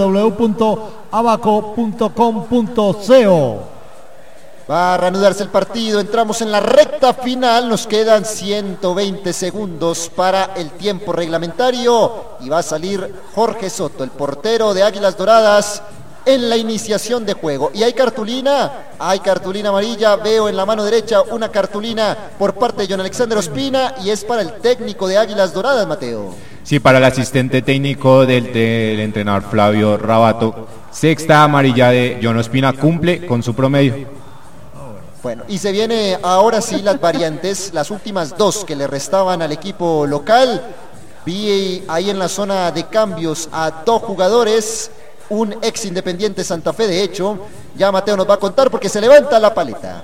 www.abaco.com.co. Va a reanudarse el partido, entramos en la recta final, nos quedan 120 segundos para el tiempo reglamentario y va a salir Jorge Soto, el portero de Águilas Doradas, en la iniciación de juego. Y hay cartulina amarilla, veo en la mano derecha una cartulina por parte de John Alexander Ospina y es para el técnico de Águilas Doradas, Mateo. Sí, para el asistente técnico del entrenador Flavio Rabato. Sexta amarilla de John Ospina, cumple con su promedio. Bueno, y se viene ahora sí las variantes, las últimas 2 que le restaban al equipo local. Vi ahí en la zona de cambios a 2 jugadores, un ex Independiente Santa Fe, de hecho, ya Mateo nos va a contar porque se levanta la paleta.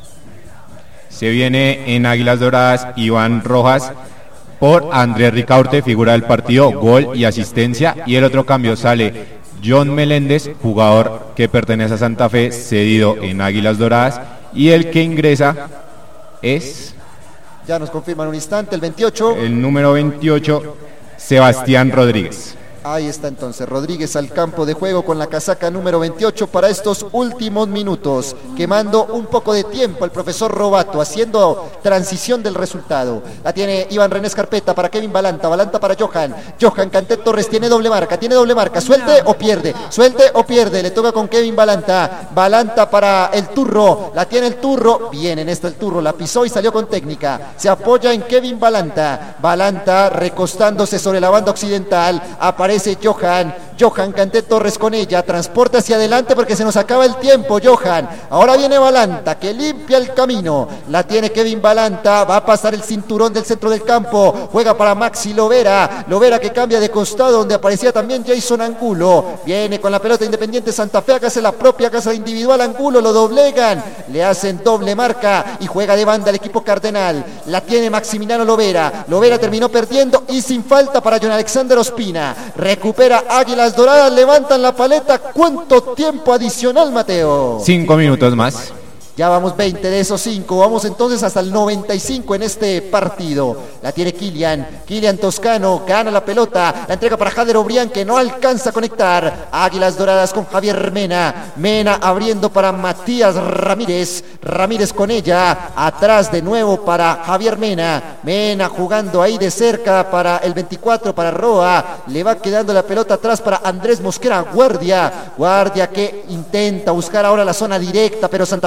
Se viene en Águilas Doradas Iván Rojas por Andrés Ricaurte, figura del partido, gol y asistencia, y el otro cambio sale John Meléndez, jugador que pertenece a Santa Fe, cedido en Águilas Doradas, y el que ingresa es... Ya nos confirman un instante, el 28. El número 28, Sebastián Rodríguez. Ahí está entonces Rodríguez al campo de juego con la casaca número 28 para estos últimos minutos, quemando un poco de tiempo el profesor Robato, haciendo transición del resultado. La tiene Iván René Escarpeta para Kevin Balanta, Balanta para Johan Cante Torres, tiene doble marca, suelte o pierde, le toca con Kevin Balanta para el Turro, la tiene el Turro, bien en esta el Turro, la pisó y salió con técnica, se apoya en Kevin Balanta recostándose sobre la banda occidental, aparece Johan Cante Torres con ella, transporta hacia adelante porque se nos acaba el tiempo. Johan, ahora viene Balanta que limpia el camino, la tiene Kevin Balanta, va a pasar el cinturón del centro del campo, juega para Maxi Lovera que cambia de costado donde aparecía también Jason Angulo, viene con la pelota Independiente Santa Fe, hace la propia casa individual, Angulo lo doblegan, le hacen doble marca y juega de banda el equipo cardenal, la tiene Maximiliano Lovera terminó perdiendo y sin falta para John Alexander Ospina. Recupera Águilas Doradas, levantan la paleta. ¿Cuánto tiempo adicional, Mateo? 5 minutos más. Ya vamos 20 de esos 5, vamos entonces hasta el 95 en este partido. La tiene Kilian Toscano, gana la pelota, la entrega para Jader Obrián que no alcanza a conectar. Águilas Doradas con Javier Mena abriendo para Matías Ramírez con ella, atrás de nuevo para Javier Mena jugando ahí de cerca para el 24, para Roa, le va quedando la pelota atrás para Andrés Mosquera, guardia que intenta buscar ahora la zona directa, pero Santa Fe no lo permite.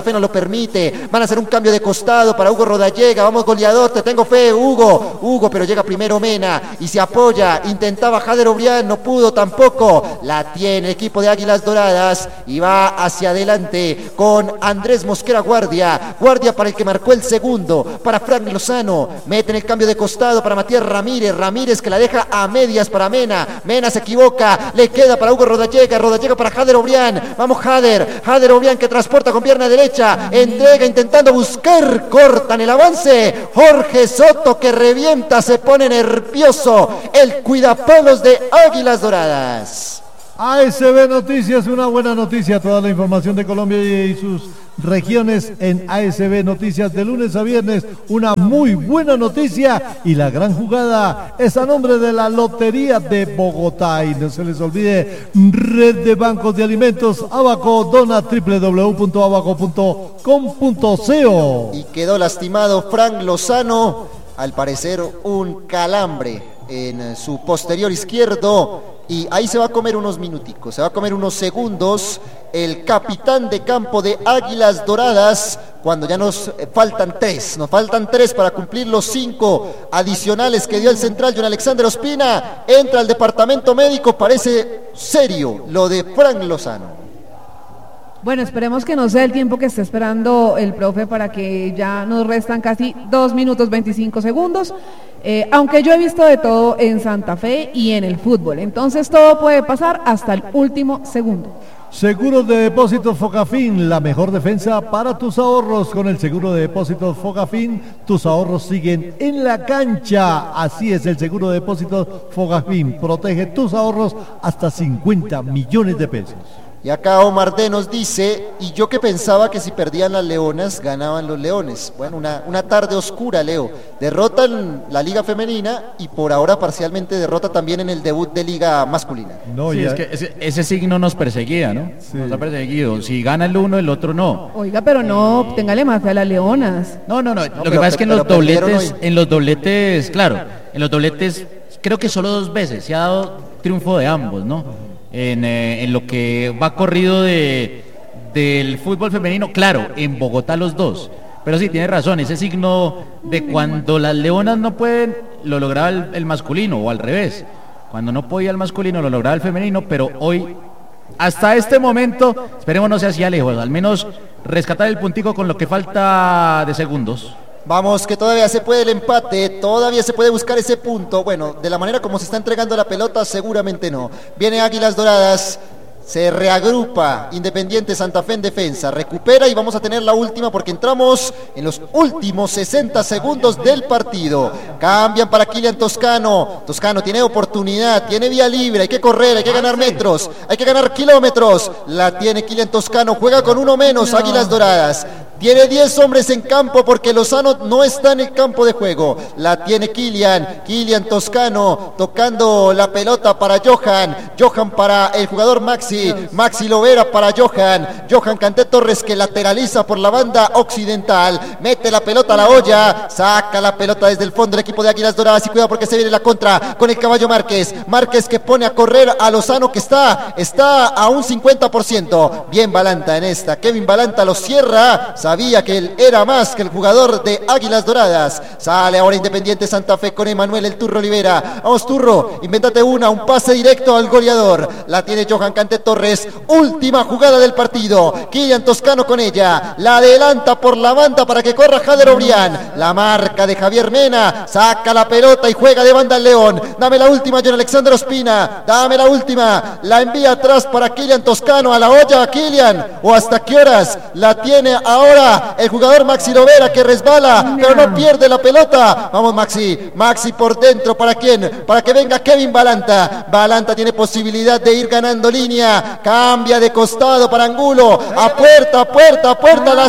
permite. Van a hacer un cambio de costado para Hugo Rodallega. Vamos, goleador, te tengo fe, Hugo, pero llega primero Mena y se apoya. Intentaba Jader Obrián, no pudo tampoco. La tiene el equipo de Águilas Doradas y va hacia adelante con Andrés Mosquera Guardia para el que marcó el segundo, para Frank Lozano. Mete en el cambio de costado para Matías Ramírez que la deja a medias para Mena se equivoca, le queda para Hugo Rodallega para Jader Obrián. Vamos, Jader Obrián, que transporta con pierna derecha, entrega intentando buscar, cortan el avance. Jorge Soto, que revienta, se pone nervioso el cuidapalos de Águilas Doradas. ASB Noticias, una buena noticia, toda la información de Colombia y sus regiones en ASB Noticias de lunes a viernes, una muy buena noticia, y la gran jugada es a nombre de la Lotería de Bogotá. Y no se les olvide, Red de Bancos de Alimentos Abaco, dona www.abaco.com.co. Y quedó lastimado Frank Lozano, al parecer un calambre en su posterior izquierdo, y ahí se va a comer unos minuticos, se va a comer unos segundos el capitán de campo de Águilas Doradas, cuando ya nos faltan tres para cumplir los 5 adicionales que dio el central John Alexander Ospina. Entra al departamento médico, parece serio lo de Frank Lozano. Bueno, esperemos que no sea el tiempo que esté esperando el profe, para que ya nos restan casi 2 minutos 25 segundos, aunque yo he visto de todo en Santa Fe y en el fútbol, entonces todo puede pasar hasta el último segundo. Seguros de depósitos Focafin, la mejor defensa para tus ahorros. Con el seguro de depósitos Focafin, tus ahorros siguen en la cancha. Así es, el seguro de depósitos Focafin protege tus ahorros hasta 50 millones de pesos. Y acá Omar D nos dice, y yo que pensaba que si perdían las Leonas, ganaban los Leones. Bueno, una tarde oscura, Leo. Derrotan la Liga Femenina y por ahora parcialmente derrota también en el debut de Liga Masculina. No, sí, es que ese signo nos perseguía, ¿no? Sí. Nos ha perseguido. Si gana el uno, el otro no. Oiga, pero no, téngale más fe a las Leonas. No. Lo que pasa es que en los dobletes, claro, en los dobletes creo que solo 2 veces se ha dado triunfo de ambos, ¿no? En lo que va corrido del fútbol femenino, claro, en Bogotá los 2, pero sí, tiene razón, ese signo de cuando las Leonas no pueden, lo lograba el masculino, o al revés, cuando no podía el masculino, lo lograba el femenino, pero hoy, hasta este momento, esperemos no sea así, lejos, al menos rescatar el puntico con lo que falta de segundos. Vamos, que todavía se puede el empate, todavía se puede buscar ese punto. Bueno, de la manera como se está entregando la pelota, seguramente no. Viene Águilas Doradas, se reagrupa Independiente Santa Fe en defensa, recupera y vamos a tener la última porque entramos en los últimos 60 segundos del partido. Cambian para Kylian Toscano. Toscano tiene oportunidad, tiene vía libre, hay que correr, hay que ganar metros, hay que ganar kilómetros. La tiene Kylian Toscano, juega con uno menos Águilas Doradas. Tiene 10 hombres en campo porque Lozano no está en el campo de juego. La tiene Kylian Toscano tocando la pelota para Johan para el jugador Maxi Lovera para Johan Canté Torres, que lateraliza por la banda occidental, mete la pelota a la olla, saca la pelota desde el fondo del equipo de Águilas Doradas y cuidado porque se viene la contra con el caballo Márquez que pone a correr a Lozano, que está a un 50%. Bien Balanta en esta, Kevin Balanta lo cierra. Sabía que él era más que el jugador de Águilas Doradas. Sale ahora Independiente Santa Fe con Emanuel el Turro Olivera. Vamos Turro, invéntate un pase directo al goleador. La tiene Johan Canté Torres. Última jugada del partido. Kylian Toscano con ella. La adelanta por la banda para que corra Jader Obrián. La marca de Javier Mena. Saca la pelota y juega de banda al León. Dame la última, John Alexander Ospina. Dame la última. La envía atrás para Kylian Toscano. A la olla, Kylian. ¿O hasta qué horas la tiene ahora el jugador Maxi Lovera, que resbala pero no pierde la pelota? Vamos Maxi por dentro, ¿para quién? Para que venga Kevin Balanta tiene posibilidad de ir ganando línea, cambia de costado para Angulo, a puerta, la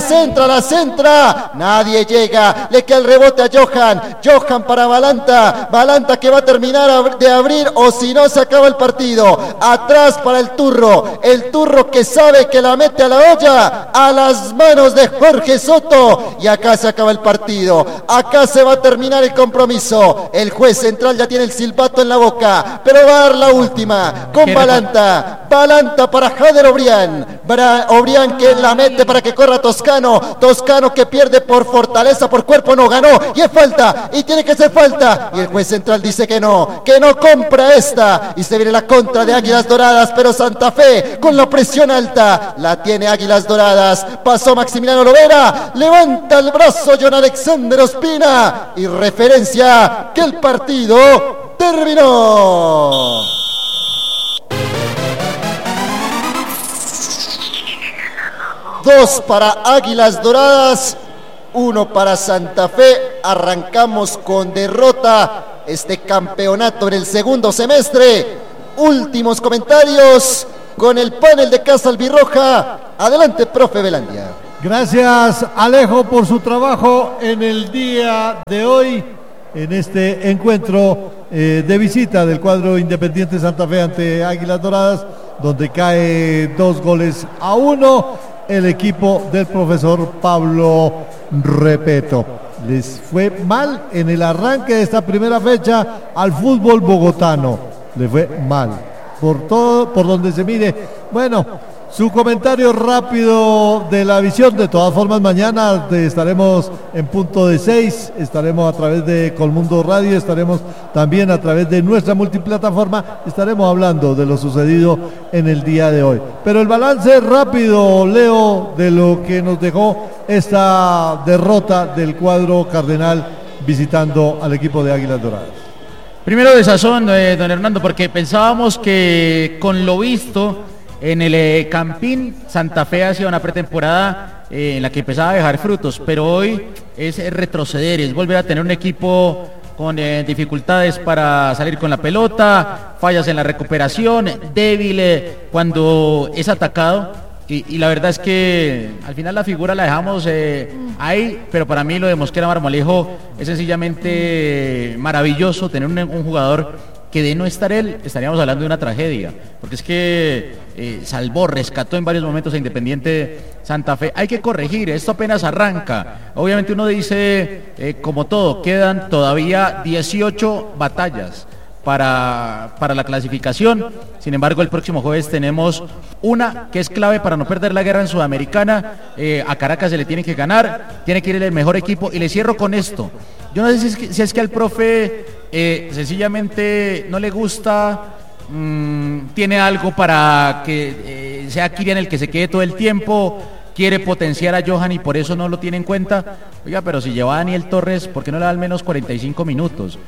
centra, nadie llega, le queda el rebote a Johan para Balanta que va a terminar de abrir, o si no se acaba el partido. Atrás para el Turro que sabe que la mete a la olla, a las manos de Jorge Soto, y acá se acaba el partido, acá se va a terminar el compromiso. El juez central ya tiene el silbato en la boca, pero va a dar la última con Balanta Balanta para Jader Obrián. Obrián que la mete para que corra Toscano. Toscano que pierde por fortaleza, por cuerpo, no ganó. Y es falta, y tiene que ser falta. Y el juez central dice que no compra esta. Y se viene la contra de Águilas Doradas, pero Santa Fe con la presión alta. La tiene Águilas Doradas. Pasó Maximiliano Lovera. Levanta el brazo John Alexander Ospina. Y referencia que el partido terminó. Dos para Águilas Doradas, 1 para Santa Fe. Arrancamos con derrota este campeonato en el segundo semestre. Últimos comentarios con el panel de Casa Albirroja. Adelante, profe Velandia. Gracias, Alejo, por su trabajo en el día de hoy, en este encuentro de visita del cuadro Independiente Santa Fe ante Águilas Doradas, donde cae 2-1 el equipo del profesor Pablo Repeto. Les fue mal en el arranque de esta primera fecha al fútbol bogotano, le fue mal por todo, por donde se mire. Bueno, su comentario rápido de la visión. De todas formas, mañana estaremos en punto de 6, estaremos a través de Colmundo Radio, estaremos también a través de nuestra multiplataforma, estaremos hablando de lo sucedido en el día de hoy. Pero el balance rápido, Leo, de lo que nos dejó esta derrota del cuadro cardenal visitando al equipo de Águilas Doradas. Primero desazón, don Hernando, porque pensábamos que con lo visto en el Campín, Santa Fe hacía una pretemporada en la que empezaba a dejar frutos, pero hoy es retroceder, es volver a tener un equipo con dificultades para salir con la pelota, fallas en la recuperación, débil cuando es atacado. Y la verdad es que al final la figura la dejamos ahí, pero para mí lo de Mosquera Marmolejo es sencillamente maravilloso tener un jugador que de no estar él, estaríamos hablando de una tragedia, porque es que salvó, rescató en varios momentos a Independiente Santa Fe. Hay que corregir, esto apenas arranca. Obviamente uno dice, como todo, quedan todavía 18 batallas para la clasificación. Sin embargo, el próximo jueves tenemos una que es clave para no perder la guerra en Sudamericana. A Caracas se le tiene que ganar, tiene que ir el mejor equipo. Y le cierro con esto. Yo no sé si es que al profe sencillamente no le gusta, tiene algo para que sea Kylian el que se quede todo el tiempo, quiere potenciar a Johan y por eso no lo tiene en cuenta. Oiga, pero si lleva a Daniel Torres, ¿por qué no le da al menos 45 minutos?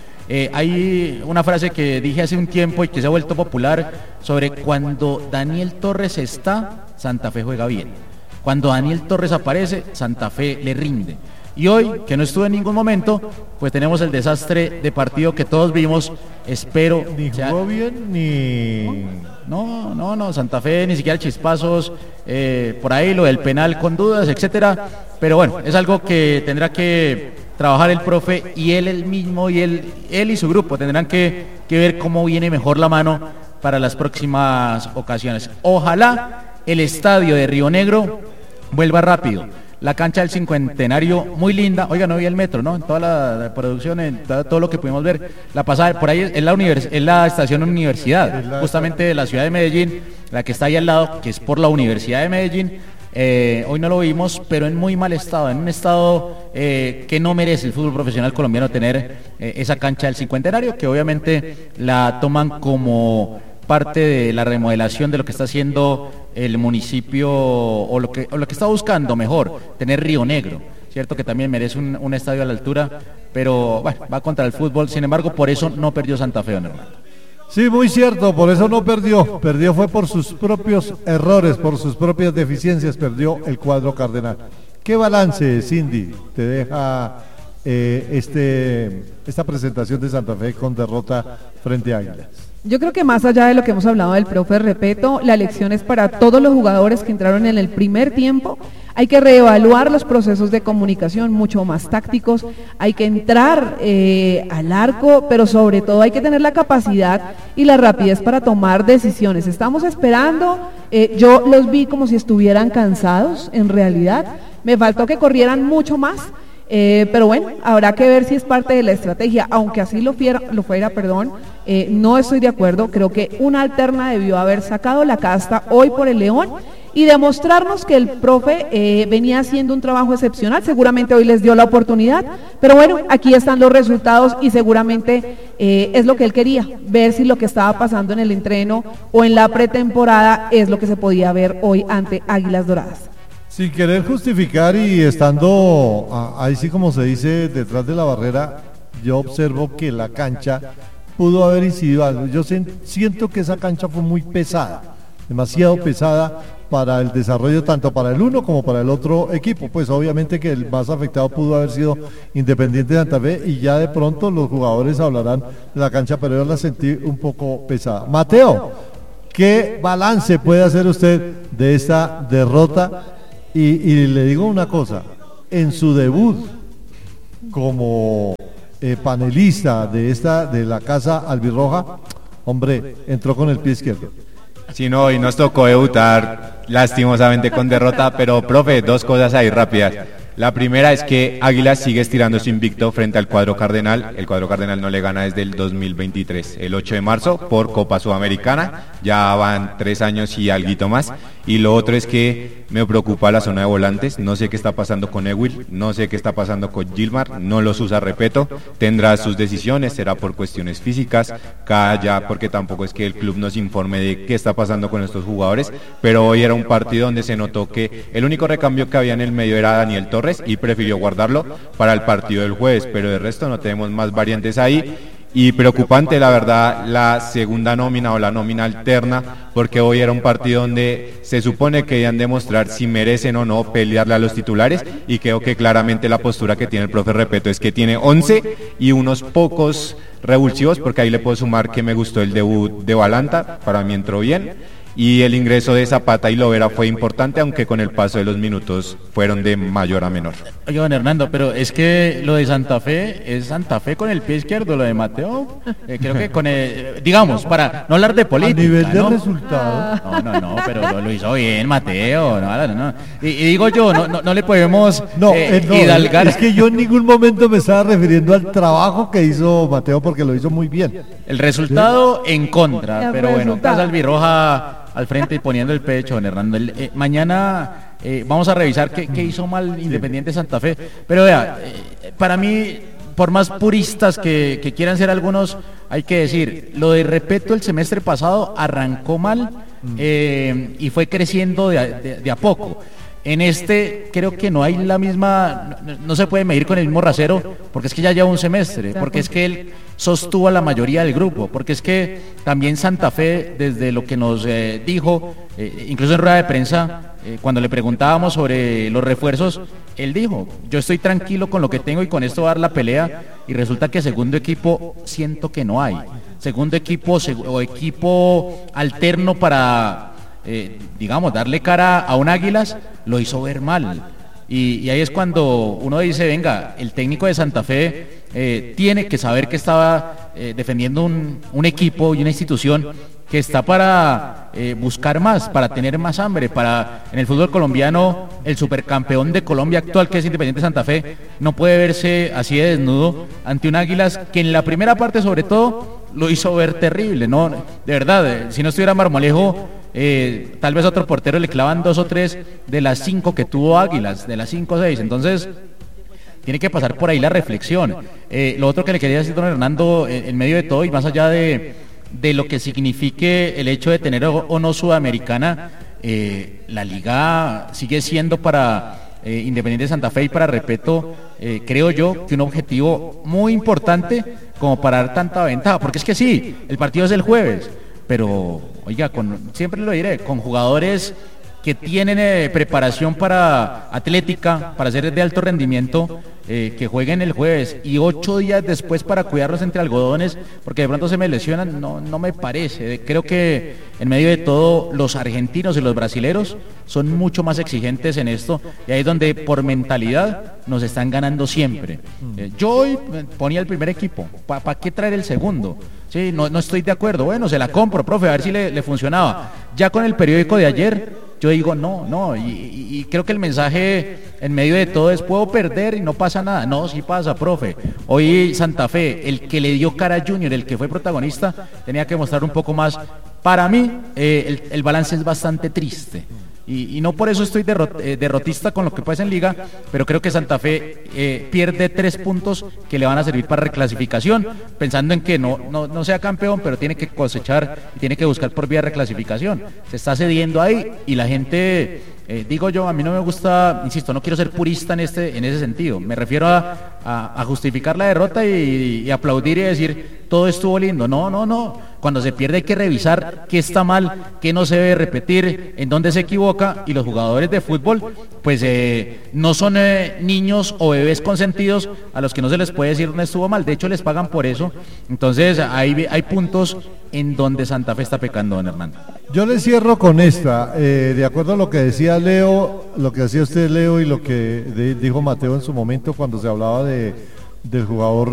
Hay una frase que dije hace un tiempo y que se ha vuelto popular sobre cuando Daniel Torres está, Santa Fe juega bien. Cuando Daniel Torres aparece, Santa Fe le rinde. Y hoy, que no estuvo en ningún momento, pues tenemos el desastre de partido que todos vimos. Espero... Ni jugó bien, ni... No, Santa Fe ni siquiera chispazos, por ahí lo del penal con dudas, etcétera. Pero bueno, es algo que tendrá que trabajar el profe y él mismo y él y su grupo tendrán que ver cómo viene mejor la mano para las próximas ocasiones. Ojalá el estadio de Río Negro vuelva rápido. La cancha del Cincuentenario, muy linda. Oiga, no vi el metro, ¿no? En toda la producción, en todo lo que pudimos ver. La pasada, por ahí es la estación Universidad, justamente de la ciudad de Medellín, la que está ahí al lado, que es por la Universidad de Medellín. Hoy no lo vimos, pero en muy mal estado, en un estado que no merece el fútbol profesional colombiano tener esa cancha del Cincuentenario, que obviamente la toman como parte de la remodelación de lo que está haciendo el municipio o lo que está buscando mejor, tener Río Negro, cierto que también merece un estadio a la altura, pero bueno, va contra el fútbol. Sin embargo, por eso no perdió Santa Fe, hermano. Sí, muy cierto, por eso no perdió fue por sus propios errores, por sus propias deficiencias, perdió el cuadro cardenal. ¿Qué balance, Cindy, te deja esta presentación de Santa Fe con derrota frente a Águilas? Yo creo que más allá de lo que hemos hablado del profe Repeto, la lección es para todos los jugadores que entraron en el primer tiempo. Hay que reevaluar los procesos de comunicación mucho más tácticos, hay que entrar al arco, pero sobre todo hay que tener la capacidad y la rapidez para tomar decisiones. Estamos esperando, yo los vi como si estuvieran cansados, en realidad, me faltó que corrieran mucho más. Pero bueno, habrá que ver si es parte de la estrategia, aunque así lo fuera, no estoy de acuerdo. Creo que una alterna debió haber sacado la casta hoy por el León y demostrarnos que el profe venía haciendo un trabajo excepcional. Seguramente hoy les dio la oportunidad, pero bueno, aquí están los resultados y seguramente es lo que él quería, ver si lo que estaba pasando en el entreno o en la pretemporada es lo que se podía ver hoy ante Águilas Doradas. Sin querer justificar y estando ahí sí como se dice detrás de la barrera, yo observo que la cancha pudo haber incidido algo. Yo siento que esa cancha fue muy pesada, demasiado pesada para el desarrollo tanto para el uno como para el otro equipo. Pues obviamente que el más afectado pudo haber sido Independiente de Santa Fe y ya de pronto los jugadores hablarán de la cancha, pero yo la sentí un poco pesada. Mateo, ¿qué balance puede hacer usted de esta derrota? Y le digo una cosa, en su debut como panelista de la Casa Albirroja, hombre, entró con el pie izquierdo. Sí, no, y nos tocó debutar lastimosamente con derrota, pero profe, dos cosas ahí rápidas. La primera es que Águilas sigue estirando su invicto frente al cuadro cardenal. El cuadro cardenal no le gana desde el 2023, el 8 de marzo por Copa Sudamericana. Ya van 3 años y alguito más. Y lo otro es que me preocupa la zona de volantes. No sé qué está pasando con Ewil, no sé qué está pasando con Gilmar. No los usa Repeto, tendrá sus decisiones, será por cuestiones físicas, ya porque tampoco es que el club nos informe de qué está pasando con estos jugadores. Pero hoy era un partido donde se notó que el único recambio que había en el medio era Daniel Torres y prefirió guardarlo para el partido del jueves, pero de resto no tenemos más variantes ahí. Y preocupante la verdad la segunda nómina o la nómina alterna, porque hoy era un partido donde se supone que debían demostrar si merecen o no pelearle a los titulares, y creo que claramente la postura que tiene el profe Repeto es que tiene 11 y unos pocos revulsivos, porque ahí le puedo sumar que me gustó el debut de Balanta, para mí entró bien. Y el ingreso de Zapata y Lovera fue importante, aunque con el paso de los minutos fueron de mayor a menor. Oye, don Hernando, pero es que lo de Santa Fe es Santa Fe con el pie izquierdo, lo de Mateo, creo que con el, digamos, para no hablar de política, a nivel de ¿no? resultado. No, pero lo hizo bien Mateo, no. Y digo yo, no le podemos hidalgar. Es que yo en ningún momento me estaba refiriendo al trabajo que hizo Mateo, porque lo hizo muy bien. El resultado en contra, El pero bueno, resultado. Casa Albirroja al frente y poniendo el pecho, don Hernando. Mañana vamos a revisar qué hizo mal Independiente Santa Fe. Pero vea, para mí, por más puristas que quieran ser algunos, hay que decir, lo de Repeto el semestre pasado arrancó mal y fue creciendo de a poco. En este creo que no hay la misma, no se puede medir con el mismo rasero, porque es que ya lleva un semestre, porque es que él sostuvo a la mayoría del grupo, porque es que también Santa Fe, desde lo que nos dijo, incluso en rueda de prensa, cuando le preguntábamos sobre los refuerzos, él dijo, yo estoy tranquilo con lo que tengo y con esto va a dar la pelea, y resulta que segundo equipo siento que no hay, segundo equipo o equipo alterno para... digamos, darle cara a un Águilas, lo hizo ver mal. Y ahí es cuando uno dice, venga, el técnico de Santa Fe tiene que saber que estaba defendiendo un equipo y una institución que está para buscar más, para tener más hambre, para en el fútbol colombiano, el supercampeón de Colombia actual, que es Independiente Santa Fe, no puede verse así de desnudo ante un Águilas que en la primera parte sobre todo lo hizo ver terrible, ¿no? De verdad, si no estuviera Marmolejo, tal vez a otro portero le clavan 2 o 3 de las 5 que tuvo Águilas, de las 5 o 6, entonces tiene que pasar por ahí la reflexión. Lo otro que le quería decir, don Hernando, en medio de todo y más allá de lo que signifique el hecho de tener o no Sudamericana, la liga sigue siendo para Independiente Santa Fe y para Repeto, creo yo que un objetivo muy importante como para dar tanta ventaja, porque es que sí, el partido es el jueves, pero oiga, siempre lo diré, con jugadores que tienen preparación para atlética, para ser de alto rendimiento, que jueguen el jueves y 8 días después para cuidarlos entre algodones, porque de pronto se me lesionan, no me parece. Creo que en medio de todo los argentinos y los brasileros son mucho más exigentes en esto, y ahí es donde por mentalidad nos están ganando siempre. Yo hoy ponía el primer equipo, ¿para qué traer el segundo? Sí, no estoy de acuerdo. Bueno, se la compro, profe, a ver si le funcionaba. Ya con el periódico de ayer yo digo no, y creo que el mensaje en medio de todo es puedo perder y no pasa nada. No, sí pasa, profe. Hoy Santa Fe, el que le dio cara a Junior, el que fue protagonista, tenía que mostrar un poco más. Para mí, el balance es bastante triste. Y no por eso estoy derrotista con lo que pasa en Liga, pero creo que Santa Fe pierde 3 puntos que le van a servir para reclasificación, pensando en que no sea campeón, pero tiene que cosechar y tiene que buscar por vía de reclasificación. Se está cediendo ahí y la gente, digo yo, a mí no me gusta, insisto, no quiero ser purista en ese sentido. Me refiero a justificar la derrota y aplaudir y decir todo estuvo lindo. No. Cuando se pierde hay que revisar qué está mal, qué no se debe repetir, en dónde se equivoca, y los jugadores de fútbol pues no son niños o bebés consentidos a los que no se les puede decir no estuvo mal, de hecho les pagan por eso. Entonces hay puntos en donde Santa Fe está pecando, don Hernando. Yo le cierro con esta, de acuerdo a lo que decía Leo, lo que decía usted Leo y lo que dijo Mateo en su momento cuando se hablaba del jugador